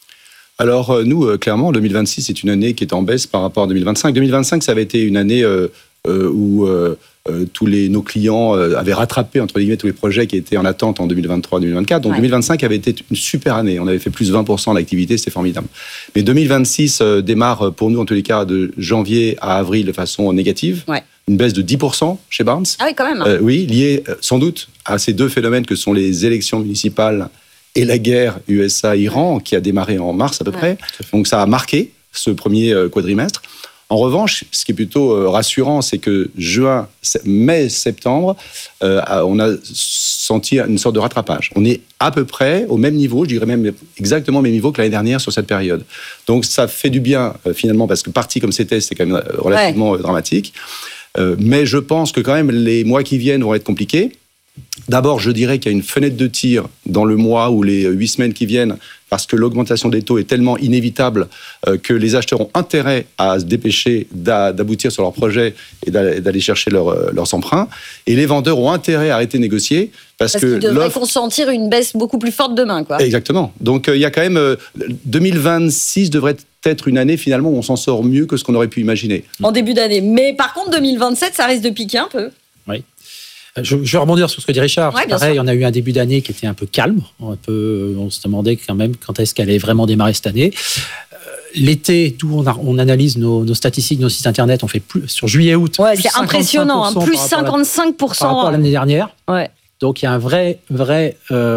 Alors, nous, clairement, deux mille vingt-six, c'est une année qui est en baisse par rapport à deux mille vingt-cinq. deux mille vingt-cinq, ça avait été une année euh, où euh, tous les, nos clients avaient rattrapé, entre guillemets, tous les projets qui étaient en attente en deux mille vingt-trois deux mille vingt-quatre. Donc, ouais. deux mille vingt-cinq avait été une super année. On avait fait plus de vingt pour cent d'activité, c'était formidable. Mais deux mille vingt-six euh, démarre, pour nous, en tous les cas, de janvier à avril de façon négative. Ouais. Une baisse de dix pour cent chez Barnes. Ah oui, quand même. Euh, oui, liée euh, sans doute à ces deux phénomènes que sont les élections municipales et la guerre U S A-Iran qui a démarré en mars à peu près. Donc ça a marqué ce premier quadrimestre. En revanche, ce qui est plutôt rassurant, c'est que juin, mai, septembre, euh, on a senti une sorte de rattrapage. On est à peu près au même niveau, je dirais même exactement au même niveau que l'année dernière sur cette période. Donc ça fait du bien euh, finalement, parce que parti comme c'était, c'est quand même relativement ouais. dramatique. Euh, mais je pense que quand même les mois qui viennent vont être compliqués. D'abord, je dirais qu'il y a une fenêtre de tir dans le mois ou les huit semaines qui viennent, parce que l'augmentation des taux est tellement inévitable euh, que les acheteurs ont intérêt à se dépêcher d'aboutir sur leur projet et d'aller chercher leur, leurs emprunts. Et les vendeurs ont intérêt à arrêter de négocier. Parce, parce qu'ils devraient consentir une baisse beaucoup plus forte demain, quoi. Exactement. Donc, il euh, y a quand même... Euh, deux mille vingt-six devrait être une année, finalement, où on s'en sort mieux que ce qu'on aurait pu imaginer. En début d'année. Mais par contre, deux mille vingt-sept, ça risque de piquer un peu. Oui. Je, je vais rebondir sur ce que dit Richard. Ouais, pareil, sûr. On a eu un début d'année qui était un peu calme. Un peu, on se demandait quand même quand est-ce qu'elle allait vraiment démarrer cette année. Euh, l'été, d'où on, a, on analyse nos, nos statistiques, nos sites internet, on fait plus sur juillet-août. Ouais, c'est impressionnant, hein, plus cinquante-cinq pour cent par rapport à l'année dernière. Ouais. Donc il y a un vrai, vrai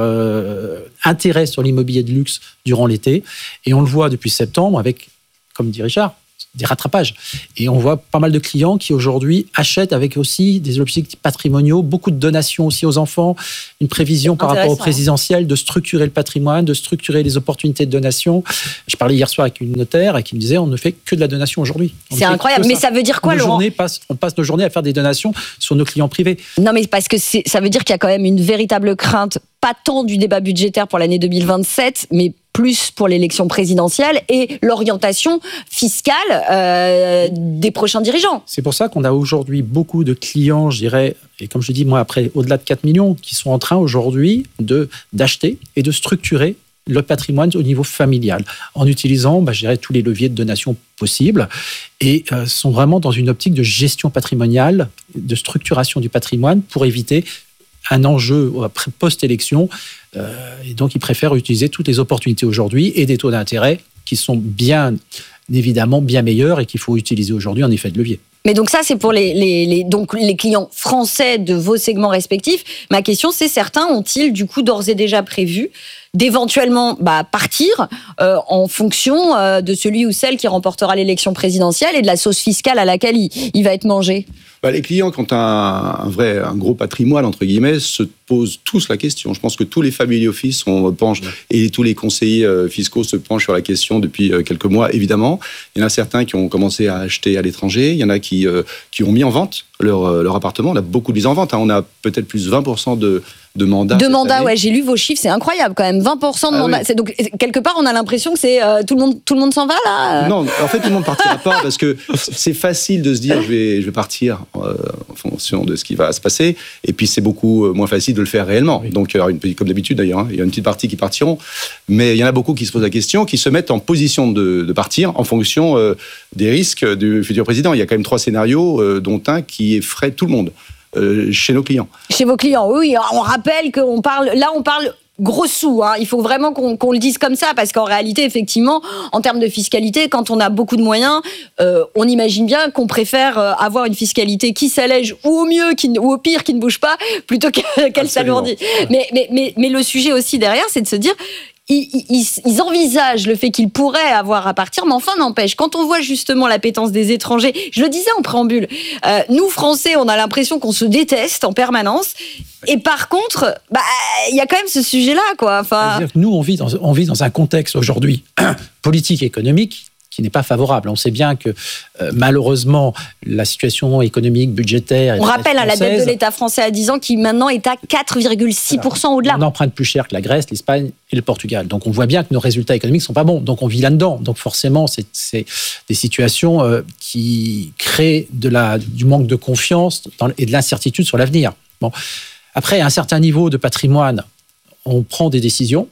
euh, intérêt sur l'immobilier de luxe durant l'été. Et on le voit depuis septembre avec, comme dit Richard, des rattrapages. Et on voit pas mal de clients qui aujourd'hui achètent avec aussi des objectifs patrimoniaux, beaucoup de donations aussi aux enfants, une prévision par rapport au présidentiel de structurer le patrimoine, de structurer les opportunités de donation. Je parlais hier soir avec une notaire et qui me disait on ne fait que de la donation aujourd'hui. On c'est incroyable. Mais ça. ça veut dire quoi, nos Laurent passe, On passe nos journées à faire des donations sur nos clients privés. Non, mais parce que c'est, ça veut dire qu'il y a quand même une véritable crainte, pas tant du débat budgétaire pour l'année deux mille vingt-sept, mais plus pour l'élection présidentielle et l'orientation fiscale euh, des prochains dirigeants. C'est pour ça qu'on a aujourd'hui beaucoup de clients, je dirais, et comme je dis, moi, après, au-delà de quatre millions, qui sont en train aujourd'hui de, d'acheter et de structurer le patrimoine au niveau familial, en utilisant, bah, je dirais, tous les leviers de donation possibles, et euh, sont vraiment dans une optique de gestion patrimoniale, de structuration du patrimoine pour éviter un enjeu post-élection. Euh, et donc, ils préfèrent utiliser toutes les opportunités aujourd'hui et des taux d'intérêt qui sont bien évidemment bien meilleurs et qu'il faut utiliser aujourd'hui en effet de levier. Mais donc ça, c'est pour les, les, les, donc les clients français de vos segments respectifs. Ma question, c'est certains ont-ils du coup d'ores et déjà prévu d'éventuellement bah, partir euh, en fonction euh, de celui ou celle qui remportera l'élection présidentielle et de la sauce fiscale à laquelle il, il va être mangé? Bah, les clients qui ont un, un vrai, un gros patrimoine, entre guillemets, se posent tous la question. Je pense que tous les family office on penche, et tous les conseillers euh, fiscaux se penchent sur la question depuis euh, quelques mois, évidemment. Il y en a certains qui ont commencé à acheter à l'étranger. Il y en a qui, euh, qui ont mis en vente leur, euh, leur appartement. On a beaucoup de mises en vente. Hein. On a peut-être plus de vingt pour cent de de mandats. De mandats, ouais, j'ai lu vos chiffres, c'est incroyable quand même. vingt pour cent de ah mandats. Oui. C'est donc, quelque part, on a l'impression que c'est euh, tout le monde, tout le monde s'en va là. Non, en fait, tout le monde partira pas parce que c'est facile de se dire je vais, je vais partir euh, en fonction de ce qui va se passer. Et puis c'est beaucoup moins facile de le faire réellement. Oui. Donc, une, comme d'habitude d'ailleurs, hein, il y a une petite partie qui partiront, mais il y en a beaucoup qui se posent la question, qui se mettent en position de, de partir en fonction euh, des risques du futur président. Il y a quand même trois scénarios, euh, dont un qui effraie tout le monde. Euh, chez nos clients. Chez vos clients, oui. On rappelle qu'on parle, là, on parle gros sous. Hein. Il faut vraiment qu'on, qu'on le dise comme ça, parce qu'en réalité, effectivement, en termes de fiscalité, quand on a beaucoup de moyens, euh, on imagine bien qu'on préfère avoir une fiscalité qui s'allège, ou au mieux, qui, ou au pire, qui ne bouge pas, plutôt qu'elle s'alourdit. Mais, mais, mais, mais le sujet aussi derrière, c'est de se dire... Ils, ils, ils envisagent le fait qu'ils pourraient avoir à partir, mais enfin n'empêche, quand on voit justement l'appétence des étrangers, je le disais en préambule, euh, nous Français, on a l'impression qu'on se déteste en permanence, et par contre, bah, il y a quand même ce sujet-là, quoi. Enfin... Nous, on vit dans, on vit dans un contexte aujourd'hui politique et économique qui n'est pas favorable. On sait bien que euh, malheureusement la situation économique, budgétaire... On rappelle à la dette de l'État français à dix ans qui maintenant est à quatre virgule six pour cent au-delà. On emprunte plus cher que la Grèce, l'Espagne et le Portugal. Donc on voit bien que nos résultats économiques ne sont pas bons. Donc on vit là-dedans. Donc forcément, c'est, c'est des situations euh, qui créent de la, du manque de confiance dans, et de l'incertitude sur l'avenir. Bon. Après, à un certain niveau de patrimoine, on prend des décisions.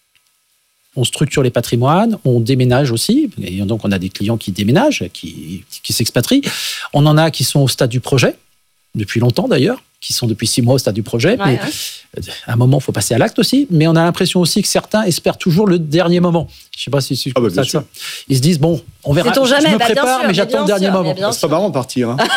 On structure les patrimoines, on déménage aussi, et donc on a des clients qui déménagent, qui, qui s'expatrient. On en a qui sont au stade du projet, depuis longtemps d'ailleurs, qui sont depuis six mois au stade du projet. Ouais, mais ouais. À un moment, il faut passer à l'acte aussi. Mais on a l'impression aussi que certains espèrent toujours le dernier moment. Je ne sais pas si c'est ah bah, ça, ça. Ils se disent, bon, on verra. C'est ton jamais, je me bah, prépare, sûr, mais j'attends le dernier sûr, moment. C'est pas marrant de partir. Hein.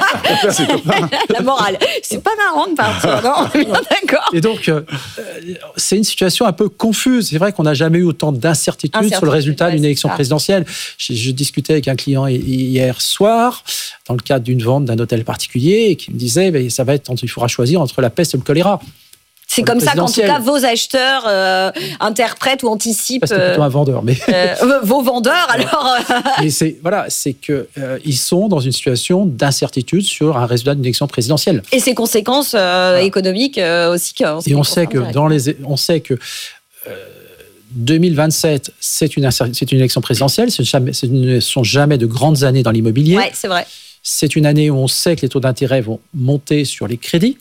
La morale. C'est pas marrant de partir, non, on est bien d'accord. Et donc, euh, c'est une situation un peu confuse. C'est vrai qu'on n'a jamais eu autant d'incertitudes Incertitude, sur le résultat ouais, d'une élection présidentielle. Je, je discutais avec un client hier soir, dans le cadre d'une vente d'un hôtel particulier, et qui me disait, bah, ça va être, il faudra choisir entre la peste et le choléra. C'est comme ça qu'en tout cas vos acheteurs euh, interprètent ou anticipent. C'est plutôt un vendeur, mais euh, vos vendeurs alors. Mais c'est voilà, c'est que euh, ils sont dans une situation d'incertitude sur un résultat d'une élection présidentielle. Et ses conséquences euh, voilà. économiques euh, aussi. Et on sait que dans les, on sait que euh, deux mille vingt-sept c'est une c'est une élection présidentielle. Ce ne sont jamais de grandes années dans l'immobilier. Ouais, c'est vrai. C'est une année où on sait que les taux d'intérêt vont monter sur les crédits.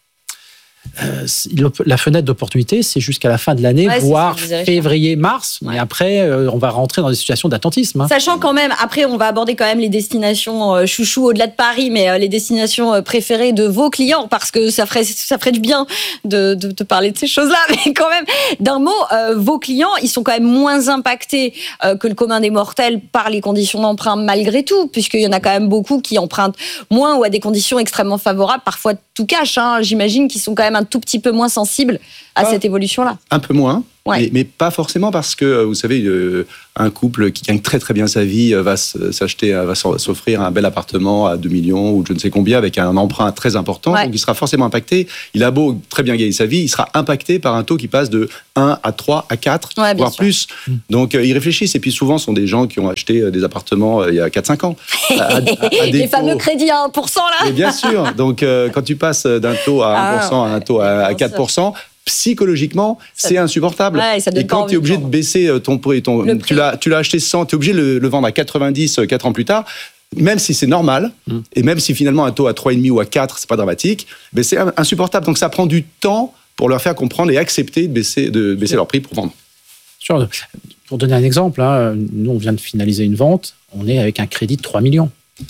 Euh, la fenêtre d'opportunité, c'est jusqu'à la fin de l'année, ouais, voire février, mars. Ouais. Mais après, euh, on va rentrer dans des situations d'attentisme. Hein. Sachant quand même, après, on va aborder quand même les destinations euh, chouchou au-delà de Paris, mais euh, les destinations euh, préférées de vos clients, parce que ça ferait, ça ferait du bien de, de, de parler de ces choses-là. Mais quand même, d'un mot, euh, vos clients, ils sont quand même moins impactés euh, que le commun des mortels par les conditions d'emprunt, malgré tout, puisqu'il y en a quand même beaucoup qui empruntent moins ou à des conditions extrêmement favorables, parfois tout cash. Hein. J'imagine qu'ils sont quand même même un tout petit peu moins sensibles à pas, cette évolution-là. Un peu moins, ouais. mais, mais pas forcément parce que, vous savez, euh, un couple qui gagne très très bien sa vie va s'acheter, va s'offrir un bel appartement à deux millions ou je ne sais combien avec un emprunt très important, ouais. donc il sera forcément impacté. Il a beau très bien gagner sa vie, il sera impacté par un taux qui passe de un à trois à quatre, ouais, voire sûr. plus. Donc euh, ils réfléchissent et puis souvent ce sont des gens qui ont acheté des appartements euh, il y a quatre cinq ans. À, à, à Les taux... fameux crédits à un pour cent là. Mais bien sûr, donc euh, quand tu passes d'un taux à un pour cent ah, à un taux à, à quatre pour cent, psychologiquement, ça c'est insupportable. Ouais, et quand tu es obligé de baisser ton prix, ton, tu l'as, tu l'as acheté cent, tu es obligé de le, le vendre à quatre-vingt-dix quatre ans plus tard, même si c'est normal, mmh. et même si finalement un taux à trois virgule cinq ou à quatre, c'est pas dramatique, mais c'est insupportable. Donc ça prend du temps pour leur faire comprendre et accepter de baisser, de baisser leur prix pour vendre. Sure. Pour donner un exemple, hein, nous on vient de finaliser une vente, on est avec un crédit de trois millions.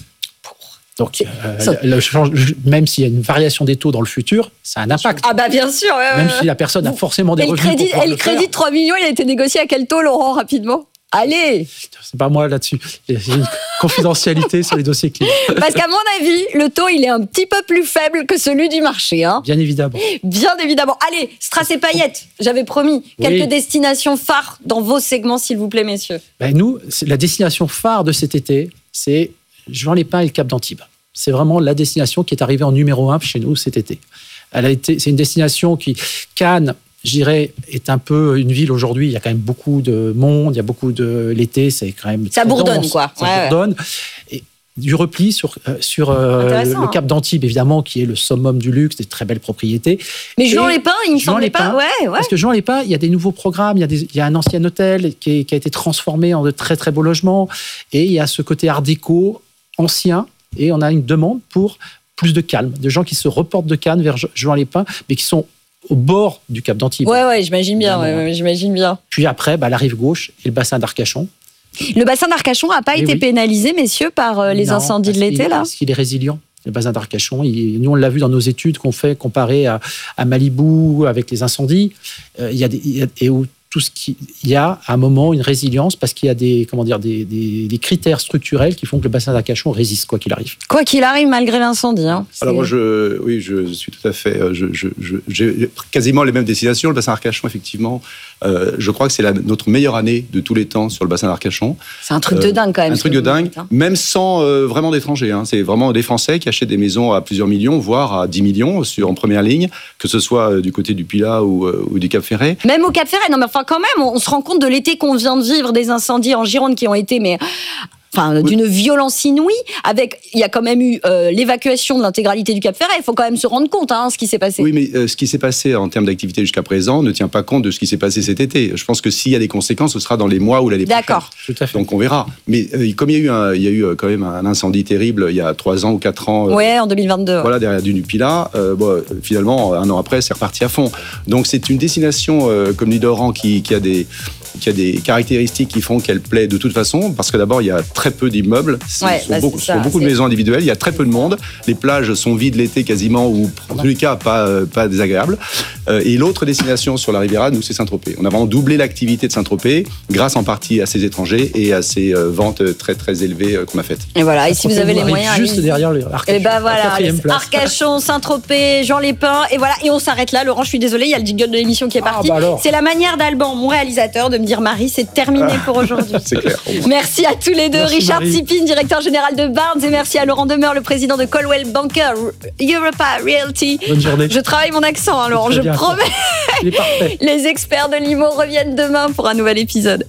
Donc, euh, ça... le, le, même s'il y a une variation des taux dans le futur, ça a un impact. Ah bah bien sûr. Euh, même si la personne a forcément des et revenus. Le crédit, pour et le crédit de trois millions, il a été négocié à quel taux, Laurent, rapidement ? Allez. C'est pas moi là-dessus. Il y a une confidentialité sur les dossiers clients. Parce qu'à mon avis, le taux, il est un petit peu plus faible que celui du marché. Hein. Bien évidemment. Bien évidemment. Allez, Strass et Paillettes, j'avais promis. Oui. Quelques destinations phares dans vos segments, s'il vous plaît, messieurs. Ben nous, la destination phare de cet été, c'est Juan-les-Pins et le Cap d'Antibes. C'est vraiment la destination qui est arrivée en numéro un chez nous cet été. Elle a été, c'est une destination qui, Cannes, je dirais, est un peu une ville aujourd'hui. Il y a quand même beaucoup de monde, il y a beaucoup de l'été, c'est quand même ça bourdonne dense, quoi. Ça ouais, bourdonne. Ouais. Et du repli sur euh, sur euh, le, le Cap d'Antibes évidemment, qui est le summum du luxe, des très belles propriétés. Mais Juan-les-Pins, il me semblait pas. Ouais, ouais. Parce que Juan-les-Pins, il y a des nouveaux programmes, il y a, des, il y a un ancien hôtel qui, est, qui a été transformé en de très très beaux logements, et il y a ce côté art déco ancien. Et on a une demande pour plus de calme, de gens qui se reportent de Cannes vers Juan-les-Pins, mais qui sont au bord du Cap d'Antibes. Ouais, ouais, j'imagine bien, ouais, ouais, j'imagine bien. Puis après, bah, la rive gauche et le bassin d'Arcachon. Le bassin d'Arcachon n'a pas et été oui. pénalisé, messieurs, par euh, les non, incendies de l'été, là ? Parce qu'il est résilient. Le bassin d'Arcachon, il, nous on l'a vu dans nos études qu'on fait comparé à, à Malibu avec les incendies. Euh, il y a des, il y a, et où tout ce qui, il y a à un moment une résilience parce qu'il y a des, comment dire, des, des, des critères structurels qui font que le bassin d'Arcachon résiste quoi qu'il arrive. Quoi qu'il arrive malgré l'incendie. Hein, Alors moi, je, oui, je suis tout à fait. Je, je, je, j'ai quasiment les mêmes destinations. Le bassin d'Arcachon, effectivement, euh, je crois que c'est la, notre meilleure année de tous les temps sur le bassin d'Arcachon. C'est un truc euh, de dingue quand même. Un truc de dingue, dites, hein. Même sans euh, vraiment d'étrangers. Hein. C'est vraiment des Français qui achètent des maisons à plusieurs millions, voire à dix millions sur, en première ligne, que ce soit du côté du Pilat ou, euh, ou du Cap-Ferret. Même au Cap-Ferret, non mais enfin quand même, on se rend compte de l'été qu'on vient de vivre, des incendies en Gironde qui ont été mais enfin oui. d'une violence inouïe. Avec, il y a quand même eu euh, l'évacuation de l'intégralité du Cap-Ferret. Il faut quand même se rendre compte, hein, ce qui s'est passé. Oui, mais euh, ce qui s'est passé en termes d'activité jusqu'à présent ne tient pas compte de ce qui s'est passé cet été. Je pense que s'il y a des conséquences, ce sera dans les mois ou l'année prochaine. D'accord. Tout à fait. Donc on verra. Mais euh, comme il y a eu, un, il y a eu quand même un incendie terrible il y a trois ans ou quatre ans. Euh, ouais, en deux mille vingt-deux. Voilà, derrière du Pilat. Euh, bon, finalement, un an après, c'est reparti à fond. Donc c'est une destination euh, comme l'île d'Oran qui, qui a des qui a des caractéristiques qui font qu'elle plaît de toute façon, parce que d'abord, il y a très peu d'immeubles, ce ouais, sont, bah beaucoup, ça, sont beaucoup de maisons individuelles, il y a très peu de monde, les plages sont vides l'été quasiment, ou en tous les cas, pas, pas désagréables. Et l'autre destination sur la Riviera, nous, c'est Saint-Tropez. On a vraiment doublé l'activité de Saint-Tropez, grâce en partie à ces étrangers et à ces ventes très, très élevées qu'on a faites. Et voilà, et si vous avez les moyens... Juste derrière le Arcachon. Et ben voilà, Arcachon, Saint-Tropez, Juan-les-Pins, et voilà, et on s'arrête là. Laurent, je suis désolée, il y a le jingle de l'émission qui est parti. Ah, bah c'est la manière d'Alban, mon réalisateur, de me dire, Marie, c'est terminé pour aujourd'hui. C'est clair. Merci à tous les deux. Merci Richard Marie. Tsipin, directeur général de Barnes, et merci à Laurent Demeure, le président de Coldwell Banker Europa Realty. Bonne journée. Je travaille mon accent, hein, Laurent, je bien, promets. Il est parfait. Les experts de l'I M O reviennent demain pour un nouvel épisode.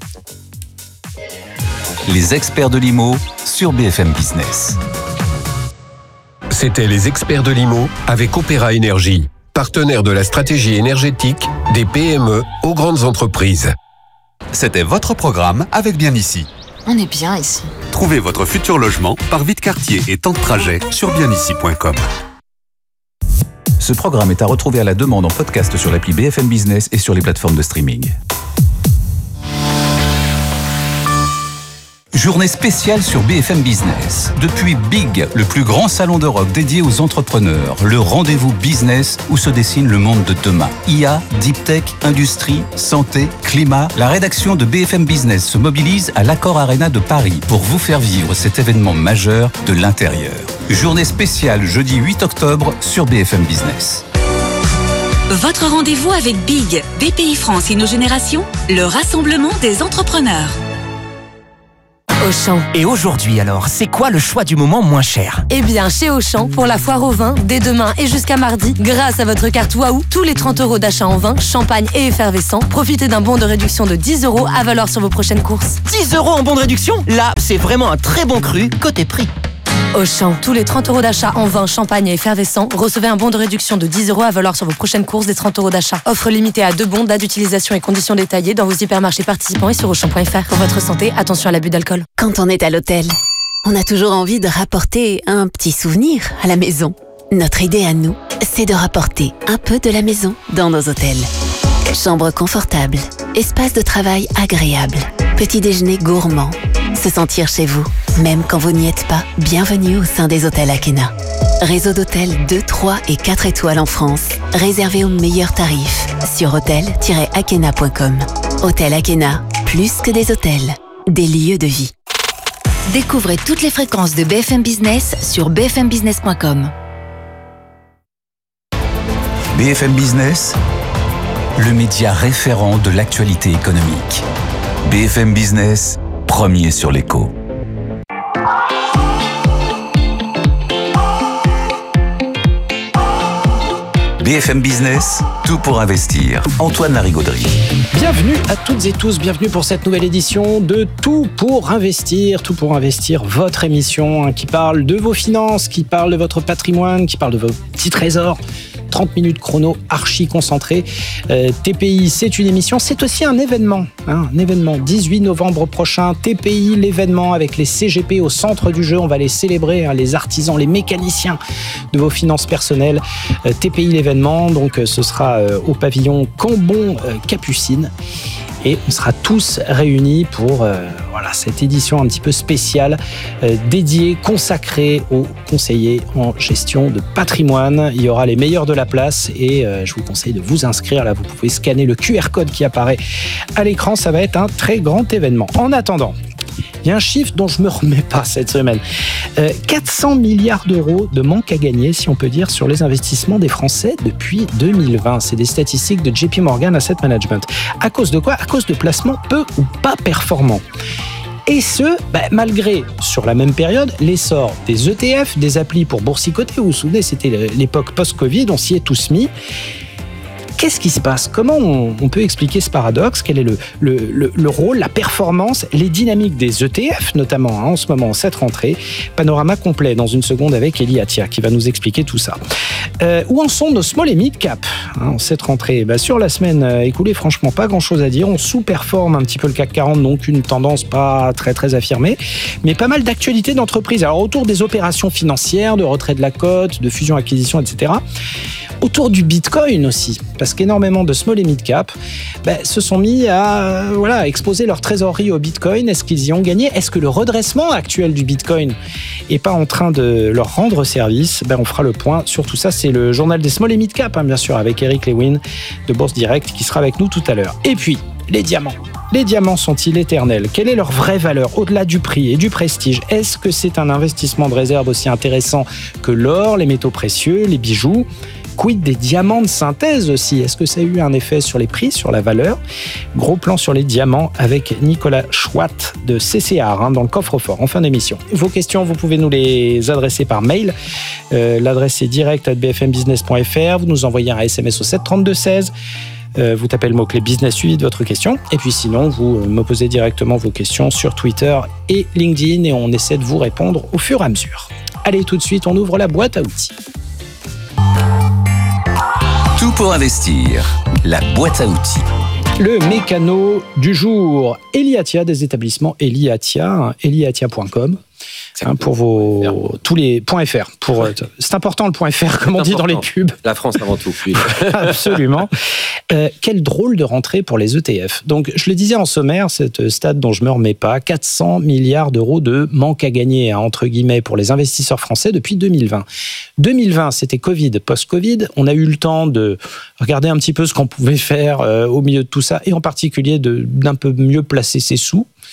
Les experts de l'I M O sur B F M Business. C'était les experts de l'I M O avec Opéra Énergie, partenaire de la stratégie énergétique des P M E aux grandes entreprises. C'était votre programme avec Bien Ici. On est bien ici. Trouvez votre futur logement par vide quartier et temps de trajet sur bien ici point com. Ce programme est à retrouver à la demande en podcast sur l'appli B F M Business et sur les plateformes de streaming. Journée spéciale sur B F M Business. Depuis Big, le plus grand salon d'Europe dédié aux entrepreneurs, le rendez-vous business où se dessine le monde de demain. I A, Deep Tech, industrie, santé, climat. La rédaction de B F M Business se mobilise à l'Accor Arena de Paris pour vous faire vivre cet événement majeur de l'intérieur. Journée spéciale jeudi huit octobre sur B F M Business. Votre rendez-vous avec Big, B P I France Inno-Génération, le rassemblement des entrepreneurs. Auchan. Et aujourd'hui alors, c'est quoi le choix du moment moins cher? Eh bien, chez Auchan, pour la foire au vin, dès demain et jusqu'à mardi, grâce à votre carte Waouh, tous les trente euros d'achat en vin, champagne et effervescent, profitez d'un bon de réduction de dix euros à valoir sur vos prochaines courses. dix euros en bon de réduction? Là, c'est vraiment un très bon cru côté prix. Auchan, tous les trente euros d'achat en vin, champagne et effervescent, recevez un bon de réduction de dix euros à valoir sur vos prochaines courses des trente euros d'achat. Offre limitée à deux bons, date d'utilisation et conditions détaillées dans vos hypermarchés participants et sur auchan point f r. Pour votre santé, attention à l'abus d'alcool. Quand on est à l'hôtel, on a toujours envie de rapporter un petit souvenir à la maison. Notre idée à nous, c'est de rapporter un peu de la maison dans nos hôtels. Chambre confortable, espace de travail agréable, petit déjeuner gourmand, se sentir chez vous, même quand vous n'y êtes pas. Bienvenue au sein des hôtels Akena. Réseau d'hôtels deux, trois et quatre étoiles en France, réservé aux meilleurs tarifs sur hôtel tiret akena point com. Hôtel Akena, plus que des hôtels, des lieux de vie. Découvrez toutes les fréquences de B F M Business sur b f m business point com. B F M Business, le média référent de l'actualité économique. B F M Business, premier sur l'écho. B F M Business, tout pour investir. Antoine Larigauderie. Bienvenue à toutes et tous, bienvenue pour cette nouvelle édition de Tout pour investir. Tout pour investir, votre émission hein, qui parle de vos finances, qui parle de votre patrimoine, qui parle de vos petits trésors. trente minutes chrono archi concentré. Euh, T P I, c'est une émission, c'est aussi un événement. Hein, un événement, dix-huit novembre prochain, T P I, l'événement avec les C G P au centre du jeu. On va les célébrer, hein, les artisans, les mécaniciens de vos finances personnelles. Euh, T P I, l'événement, donc euh, ce sera euh, au pavillon Cambon-Capucine. Et on sera tous réunis pour euh, voilà, cette édition un petit peu spéciale euh, dédiée, consacrée aux conseillers en gestion de patrimoine. Il y aura les meilleurs de la place et euh, je vous conseille de vous inscrire. Là, vous pouvez scanner le Q R code qui apparaît à l'écran. Ça va être un très grand événement. En attendant, il y a un chiffre dont je ne me remets pas cette semaine. Euh, quatre cents milliards d'euros de manque à gagner, si on peut dire, sur les investissements des Français depuis deux mille vingt. C'est des statistiques de J P Morgan Asset Management. À cause de quoi? À cause de placements peu ou pas performants. Et ce, bah, malgré, sur la même période, l'essor des E T F, des applis pour boursicoter. Vous vous souvenez, c'était l'époque post-Covid, on s'y est tous mis. Qu'est-ce qui se passe? Comment on, on peut expliquer ce paradoxe? Quel est le, le, le, le rôle, la performance, les dynamiques des E T F, notamment hein, en ce moment, cette rentrée? Panorama complet dans une seconde avec Elie Attia qui va nous expliquer tout ça. Euh, où en sont nos small et mid cap hein, cette rentrée? Bah, sur la semaine euh, écoulée, franchement, pas grand-chose à dire. On sous-performe un petit peu le C A C quarante, donc une tendance pas très très affirmée, mais pas mal d'actualités d'entreprise. Alors autour des opérations financières, de retrait de la cote, de fusion-acquisition, et cetera. Autour du Bitcoin aussi, parce qu'énormément de small et mid cap bah, se sont mis à euh, voilà, exposer leur trésorerie au Bitcoin. Est-ce qu'ils y ont gagné? Est-ce que le redressement actuel du Bitcoin n'est pas en train de leur rendre service? bah, On fera le point sur tout ça. C'est le journal des small et mid cap, hein, bien sûr, avec Eric Lewin de Bourse Direct qui sera avec nous tout à l'heure. Et puis, les diamants. Les diamants sont-ils éternels? Quelle est leur vraie valeur au-delà du prix et du prestige? Est-ce que c'est un investissement de réserve aussi intéressant que l'or, les métaux précieux, les bijoux? Quid des diamants de synthèse aussi? Est-ce que ça a eu un effet sur les prix, sur la valeur? Gros plan sur les diamants avec Nicolas Chouat de C C R hein, dans le coffre-fort en fin d'émission. Vos questions, vous pouvez nous les adresser par mail. Euh, l'adresse est direct arobase b f m business point f r. Vous nous envoyez un S M S au sept trente-deux seize. Euh, vous tapez le mot-clé business suivi de votre question. Et puis sinon, vous euh, me posez directement vos questions sur Twitter et LinkedIn et on essaie de vous répondre au fur et à mesure. Allez, tout de suite, on ouvre la boîte à outils. Tout pour investir, la boîte à outils. Le mécano du jour, Elie Attia des établissements Elie Attia, elie attia point com. Hein, pour vos tous les points .fr pour ouais. C'est important le point .fr comme on dit dans les pubs. La France avant tout. Oui. Absolument. Euh, quel drôle de rentrée pour les E T F. Donc je le disais en sommaire, cette stade dont je me remets pas, quatre cents milliards d'euros de manque à gagner hein, entre guillemets pour les investisseurs français depuis deux mille vingt. deux mille vingt, c'était Covid, post-Covid. On a eu le temps de regarder un petit peu ce qu'on pouvait faire euh, au milieu de tout ça et en particulier de d'un peu mieux placer ses sous.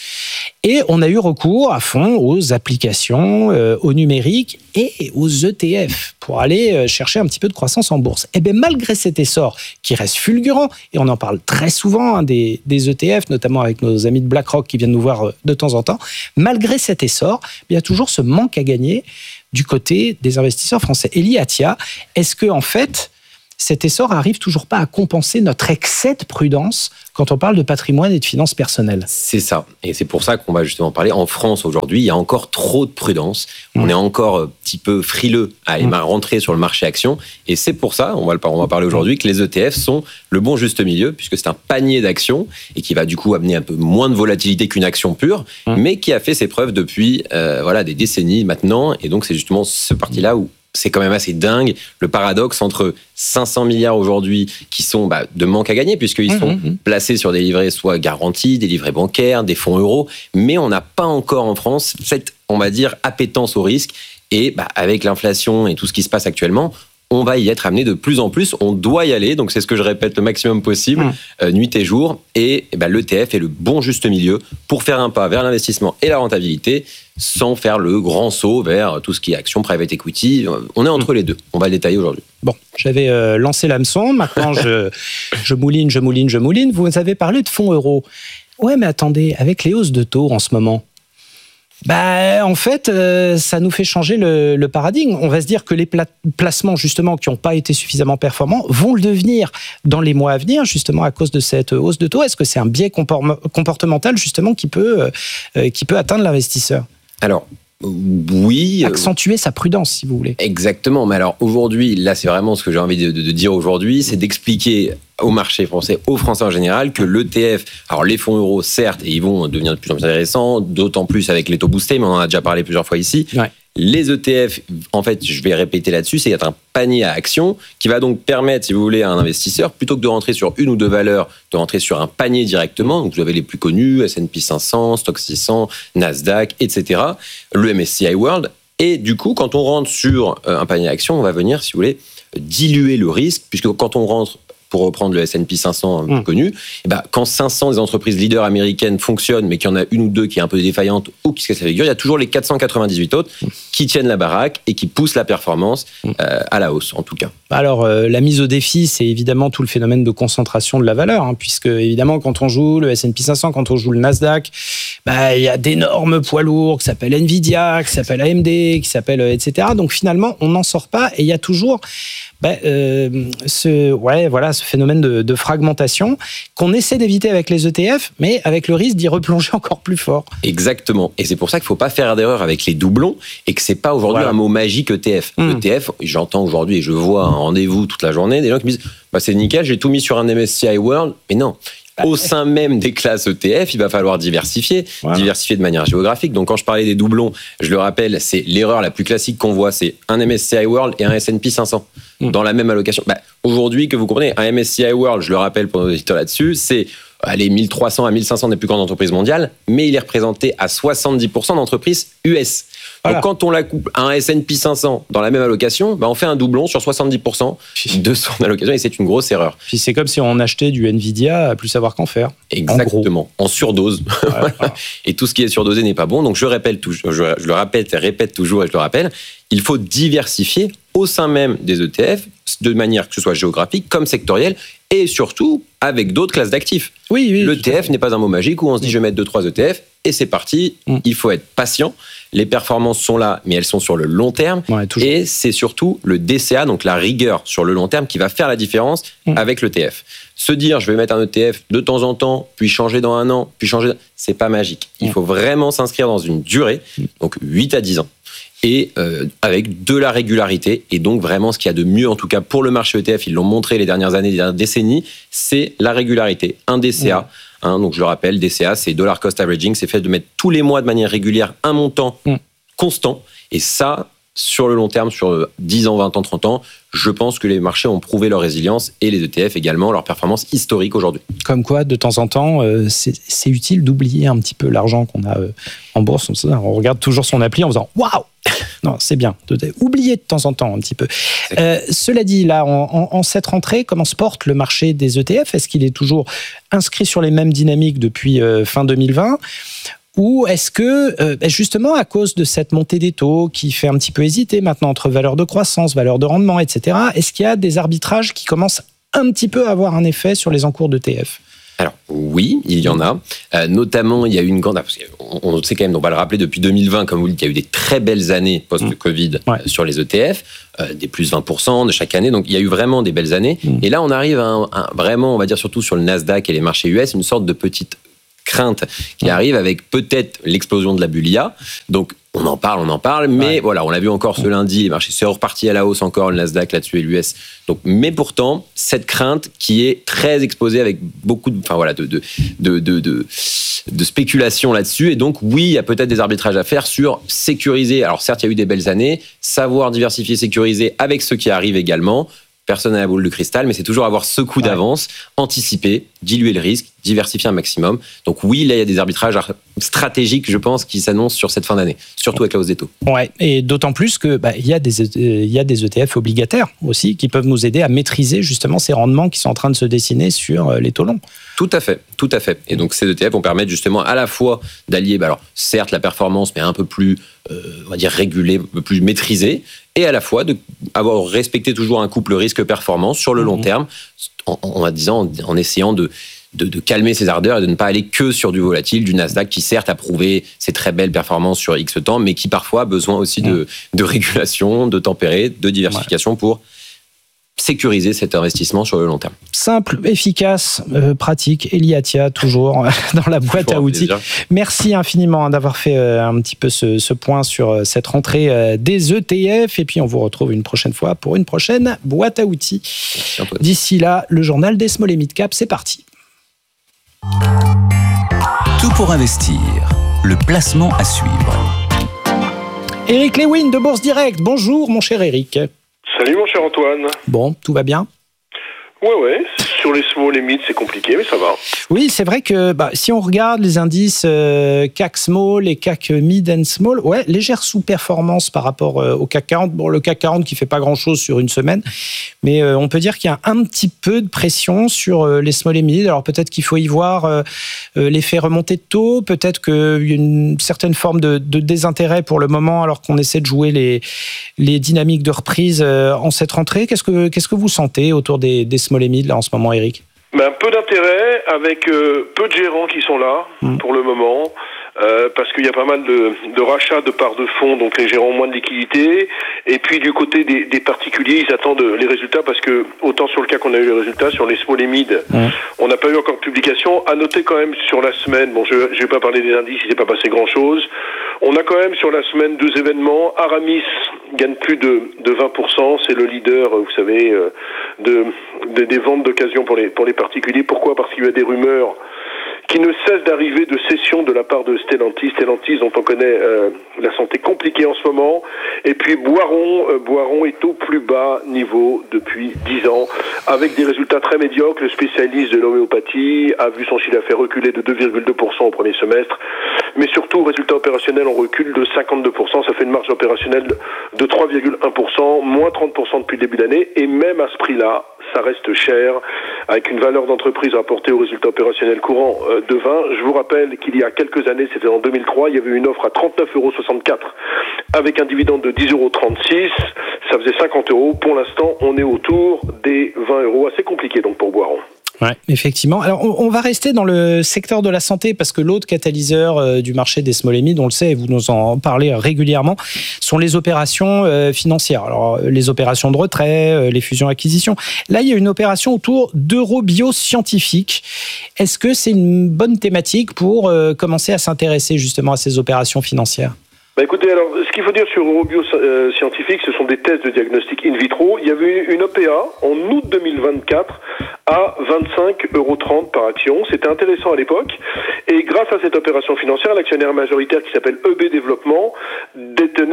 Et on a eu recours à fond aux applications, euh, au numérique et aux E T F pour aller euh, chercher un petit peu de croissance en bourse. Et bien malgré cet essor qui reste fulgurant, et on en parle très souvent hein, des, des E T F, notamment avec nos amis de BlackRock qui viennent nous voir euh, de temps en temps, malgré cet essor, il y a toujours ce manque à gagner du côté des investisseurs français. Elie Attia, est-ce que en fait, cet essor arrive toujours pas à compenser notre excès de prudence quand on parle de patrimoine et de finances personnelles? C'est ça. Et c'est pour ça qu'on va justement parler. En France, aujourd'hui, il y a encore trop de prudence. Mmh. On est encore un petit peu frileux à aller mmh. rentrer sur le marché action. Et c'est pour ça, on va, le, on va parler aujourd'hui, que les E T F sont le bon juste milieu, puisque c'est un panier d'actions et qui va du coup amener un peu moins de volatilité qu'une action pure, mmh. mais qui a fait ses preuves depuis euh, voilà, des décennies maintenant. Et donc, c'est justement ce parti-là où c'est quand même assez dingue, le paradoxe entre cinq cents milliards aujourd'hui qui sont bah, de manque à gagner, puisqu'ils mmh, sont mmh. placés sur des livrets soit garantis, des livrets bancaires, des fonds euros, mais on n'a pas encore en France cette, on va dire, appétence au risque. Et bah, avec l'inflation et tout ce qui se passe actuellement, on va y être amené de plus en plus, on doit y aller, donc c'est ce que je répète le maximum possible, mmh. euh, nuit et jour, et, et bah, l'E T F est le bon juste milieu pour faire un pas vers l'investissement et la rentabilité, sans faire le grand saut vers tout ce qui est action, private equity. On est entre mmh. les deux, on va le détailler aujourd'hui. Bon, j'avais euh, lancé l'hameçon, maintenant je, je mouline, je mouline, je mouline, vous avez parlé de fonds euros. Ouais, mais attendez, avec les hausses de taux en ce moment, bah, en fait, euh, ça nous fait changer le, le paradigme. On va se dire que les pla- placements, justement, qui n'ont pas été suffisamment performants, vont le devenir dans les mois à venir, justement, à cause de cette hausse de taux. Est-ce que c'est un biais compor- comportemental, justement, qui peut, euh, qui peut atteindre l'investisseur ? Alors, oui. Accentuer sa prudence, si vous voulez. Exactement. Mais alors, aujourd'hui, là, c'est vraiment ce que j'ai envie de, de, de dire aujourd'hui, c'est d'expliquer au marché français, aux Français en général, que l'E T F, alors les fonds euros, certes, et ils vont devenir de plus en plus intéressants, d'autant plus avec les taux boostés, mais on en a déjà parlé plusieurs fois ici. Ouais. Les E T F, en fait, je vais répéter là-dessus, c'est être un panier à actions qui va donc permettre, si vous voulez, à un investisseur, plutôt que de rentrer sur une ou deux valeurs, de rentrer sur un panier directement. Donc, vous avez les plus connus, S and P cinq cents, Stoxx six cents, Nasdaq, et cetera, le M S C I World. Et du coup, quand on rentre sur un panier à actions, on va venir, si vous voulez, diluer le risque, puisque quand on rentre, pour reprendre le S and P cinq cents mmh. connu, et bah, quand cinq cents des entreprises leaders américaines fonctionnent, mais qu'il y en a une ou deux qui est un peu défaillante ou qui se casse la figure, il y a toujours les quatre cent quatre-vingt-dix-huit autres mmh. qui tiennent la baraque et qui poussent la performance mmh. euh, à la hausse, en tout cas. Alors, euh, la mise au défi, c'est évidemment tout le phénomène de concentration de la valeur, hein, puisque, évidemment, quand on joue le S and P cinq cents, quand on joue le Nasdaq, bah, il y a d'énormes poids lourds qui s'appellent Nvidia, qui s'appellent A M D, qui s'appellent et cetera. Donc, finalement, on n'en sort pas et il y a toujours bah, euh, ce, ouais, voilà, ce phénomène de, de fragmentation qu'on essaie d'éviter avec les E T F, mais avec le risque d'y replonger encore plus fort. Exactement. Et c'est pour ça qu'il ne faut pas faire d'erreur avec les doublons et que ce n'est pas aujourd'hui voilà. un mot magique E T F. Mmh. E T F, j'entends aujourd'hui et je vois un rendez-vous toute la journée, des gens qui me disent bah, c'est nickel, j'ai tout mis sur un M S C I World. Mais non. Au sein même des classes E T F, il va falloir diversifier, voilà. diversifier de manière géographique. Donc, quand je parlais des doublons, je le rappelle, c'est l'erreur la plus classique qu'on voit, c'est un M S C I World et un S and P cinq cents mmh. dans la même allocation. Bah, aujourd'hui, que vous comprenez, un M S C I World, je le rappelle pour nos auditeurs là-dessus, c'est allez, mille trois cents à mille cinq cents des plus grandes entreprises mondiales, mais il est représenté à soixante-dix pour cent d'entreprises U S. Voilà. Donc, quand on la coupe à un S and P cinq cents dans la même allocation, bah on fait un doublon sur soixante-dix pour cent de son allocation et c'est une grosse erreur. Puis c'est comme si on achetait du Nvidia à plus savoir qu'en faire. Exactement, en, en surdose. Ouais, voilà. Et tout ce qui est surdosé n'est pas bon. Donc je répète, tout, je, je le répète, répète toujours et je le rappelle, il faut diversifier au sein même des E T F de manière que ce soit géographique comme sectorielle et surtout avec d'autres classes d'actifs. Oui, oui. L'E T F n'est pas un mot magique où on se dit mmh. je vais mettre deux trois E T F et c'est parti. Mmh. Il faut être patient. Les performances sont là, mais elles sont sur le long terme. Ouais, et c'est surtout le D C A, donc la rigueur sur le long terme, qui va faire la différence mmh. avec l'E T F. Se dire, je vais mettre un E T F de temps en temps, puis changer dans un an, puis changer... C'est pas magique. Il mmh. faut vraiment s'inscrire dans une durée, donc huit à dix ans. Et euh, avec de la régularité. Et donc, vraiment, ce qu'il y a de mieux, en tout cas pour le marché E T F, ils l'ont montré les dernières années, les dernières décennies, c'est la régularité. Un D C A, mmh. hein, donc je le rappelle, D C A, c'est Dollar Cost Averaging, c'est fait de mettre tous les mois de manière régulière un montant mmh. constant. Et ça, sur le long terme, sur dix ans, vingt ans, trente ans, je pense que les marchés ont prouvé leur résilience et les E T F également, leur performance historique aujourd'hui. Comme quoi, de temps en temps, euh, c'est, c'est utile d'oublier un petit peu l'argent qu'on a euh, en bourse. On regarde toujours son appli en faisant « Waouh !» Non, c'est bien. Oubliez de temps en temps un petit peu. Euh, cela dit, là, en, en, en cette rentrée, comment se porte le marché des E T F ? Est-ce qu'il est toujours inscrit sur les mêmes dynamiques depuis euh, fin deux mille vingt ? Ou est-ce que, euh, justement, à cause de cette montée des taux qui fait un petit peu hésiter maintenant entre valeur de croissance, valeur de rendement, et cetera, est-ce qu'il y a des arbitrages qui commencent un petit peu à avoir un effet sur les encours d'E T F ? Alors oui, il y en a. Euh, notamment, il y a eu une grande... Parce qu'on on sait quand même, on va le rappeler, depuis deux mille vingt, comme vous le dites, il y a eu des très belles années post-Covid mmh. ouais. sur les E T F, euh, des plus vingt pour cent de chaque année. Donc il y a eu vraiment des belles années. Mmh. Et là, on arrive à un, un, vraiment, on va dire surtout sur le Nasdaq et les marchés U S, une sorte de petite crainte qui arrive avec peut-être l'explosion de la bulle I A. Donc, on en parle, on en parle, mais ouais. voilà, on l'a vu encore ce lundi, les marchés sont repartis à la hausse encore, le Nasdaq là-dessus et l'U S. Donc, mais pourtant, cette crainte qui est très exposée avec beaucoup de, enfin voilà, de, de, de, de, de, de spéculation là-dessus. Et donc, oui, il y a peut-être des arbitrages à faire sur sécuriser. Alors, certes, il y a eu des belles années, savoir diversifier, sécuriser avec ceux qui arrivent également. Personne n'a la boule de cristal, mais c'est toujours avoir ce coup ouais. d'avance, anticiper, diluer le risque, diversifier un maximum. Donc oui, là, il y a des arbitrages stratégiques, je pense, qui s'annoncent sur cette fin d'année, surtout avec la hausse des taux. Ouais, et d'autant plus que bah, il y a des il y a des E T F obligataires aussi qui peuvent nous aider à maîtriser justement ces rendements qui sont en train de se dessiner sur les taux longs. Tout à fait, tout à fait. Et donc ces E T F vont permettre justement à la fois d'allier, bah, alors certes la performance, mais un peu plus, euh, on va dire régulée, un peu plus maîtrisée, et à la fois de avoir respecté toujours un couple risque-performance sur le long mmh. terme, en, en, en disant, en essayant de De, de calmer ses ardeurs et de ne pas aller que sur du volatile, du Nasdaq qui certes a prouvé ses très belles performances sur X temps, mais qui parfois a besoin aussi de, de régulation, de tempérer, de diversification ouais. pour sécuriser cet investissement sur le long terme. Simple, efficace, euh, pratique. Eliatia, toujours dans la boîte toujours à outils. Plaisir. Merci infiniment d'avoir fait euh, un petit peu ce, ce point sur euh, cette rentrée euh, des E T F. Et puis, on vous retrouve une prochaine fois pour une prochaine boîte à outils. D'ici là, le journal des Small et Mid Cap, c'est parti. Tout pour investir, le placement à suivre. Eric Lewin de Bourse Direct. Bonjour mon cher Eric. Salut mon cher Antoine. Bon, tout va bien ? Ouais, ouais. Sur les small et mid, c'est compliqué, mais ça va. Oui, c'est vrai que bah, si on regarde les indices euh, C A C Small et C A C Mid and Small, ouais, légère sous-performance par rapport euh, au C A C quarante. Bon, le C A C quarante qui fait pas grand-chose sur une semaine, mais euh, on peut dire qu'il y a un petit peu de pression sur euh, les small et mid. Alors peut-être qu'il faut y voir euh, euh, l'effet remontée de taux, peut-être qu'il y a une certaine forme de, de désintérêt pour le moment, alors qu'on essaie de jouer les, les dynamiques de reprise euh, en cette rentrée. Qu'est-ce que, qu'est-ce que vous sentez autour des, des small et mid là en ce moment, Eric ? Ben, peu d'intérêt, avec euh, peu de gérants qui sont là mmh. pour le moment. Euh, parce qu'il y a pas mal de, de rachats de parts de fonds, donc les gérants ont moins de liquidités. Et puis du côté des, des particuliers, ils attendent les résultats parce que autant sur le cas qu'on a eu les résultats, sur les small et mid, mmh. on n'a pas eu encore de publication. À noter quand même sur la semaine, bon je ne vais pas parler des indices, il s'est pas passé grand-chose. On a quand même sur la semaine deux événements. Aramis gagne plus de, de vingt pour cent, c'est le leader, vous savez, de, de, des ventes d'occasion pour les, pour les particuliers. Pourquoi ? Parce qu'il y a des rumeurs qui ne cesse d'arriver de cession de la part de Stellantis. Stellantis, dont on connaît euh, la santé compliquée en ce moment. Et puis Boiron, euh, Boiron est au plus bas niveau depuis dix ans, avec des résultats très médiocres. Le spécialiste de l'homéopathie a vu son chiffre d'affaires reculer de deux virgule deux pour cent au premier semestre. Mais surtout, résultat opérationnel, on recule de cinquante-deux pour cent. Ça fait une marge opérationnelle de trois virgule un pour cent, moins trente pour cent depuis le début d'année. Et même à ce prix-là, ça reste cher, avec une valeur d'entreprise rapportée au résultat opérationnel courant de vingt. Je vous rappelle qu'il y a quelques années, c'était en deux mille trois, il y avait une offre à trente-neuf virgule soixante-quatre euros avec un dividende de dix virgule trente-six euros. Ça faisait cinquante euros. Pour l'instant, on est autour des vingt euros. Assez compliqué donc pour Boiron. Ouais, effectivement. Alors, on, on va rester dans le secteur de la santé parce que l'autre catalyseur euh, du marché des small et mid, on le sait, et vous nous en parlez régulièrement, sont les opérations euh, financières. Alors, les opérations de retrait, euh, les fusions-acquisitions. Là, il y a une opération autour d'Eurobio Scientifique. Est-ce que c'est une bonne thématique pour euh, commencer à s'intéresser justement à ces opérations financières ? Bah écoutez, alors, ce qu'il faut dire sur Eurobio euh, Scientifique, ce sont des tests de diagnostic in vitro. Il y avait une O P A en août deux mille vingt-quatre à vingt-cinq euros trente par action. C'était intéressant à l'époque. Et grâce à cette opération financière, l'actionnaire majoritaire qui s'appelle E B Développement détenait quatre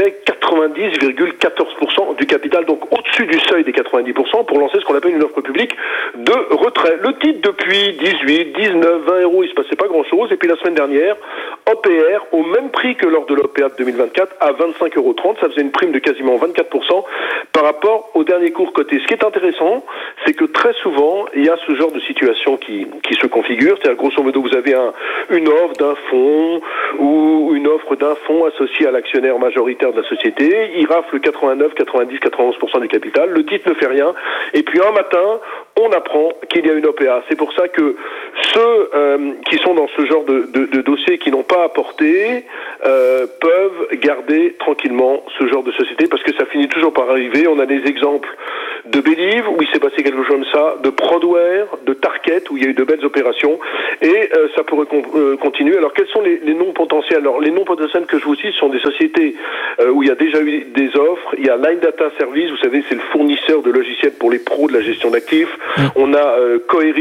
quatre-vingt-dix virgule quatorze pour cent du capital, donc au-dessus du seuil des quatre-vingt-dix pour cent pour lancer ce qu'on appelle une offre publique de retrait. Le titre depuis dix-huit, dix-neuf, vingt euros, il se passait pas grand-chose. Et puis la semaine dernière, O P R au même prix que lors de l'O P A de deux mille vingt-quatre à vingt-cinq euros trente. Ça faisait une prime de quasiment vingt-quatre pour cent par rapport au dernier cours coté. Ce qui est intéressant, c'est que très souvent, il y a ce genre de situation qui, qui se configure. C'est-à-dire, grosso modo, vous avez un, une offre d'un fonds ou une offre d'un fonds associé à l'actionnaire majoritaire de la société. Il rafle quatre-vingt-neuf, quatre-vingt-dix, quatre-vingt-onze pour cent du capital. Le titre ne fait rien. Et puis un matin, on apprend qu'il y a une O P A. C'est pour ça que ceux euh, qui sont dans ce genre de, de, de dossier, qui n'ont pas apporté, euh, peuvent garder tranquillement ce genre de société, parce que ça finit toujours par arriver. On a des exemples de Believe, où il s'est passé quelque chose comme ça, de Prodware, de Target, où il y a eu de belles opérations, et euh, ça pourrait con- euh, continuer. Alors, quels sont les, les noms potentiels? Alors, les noms potentiels que je vous cite sont des sociétés euh, où il y a déjà eu des offres. Il y a Line Data Service, vous savez, c'est le fournisseur de logiciels pour les pros de la gestion d'actifs. Mmh. On a euh, Coeri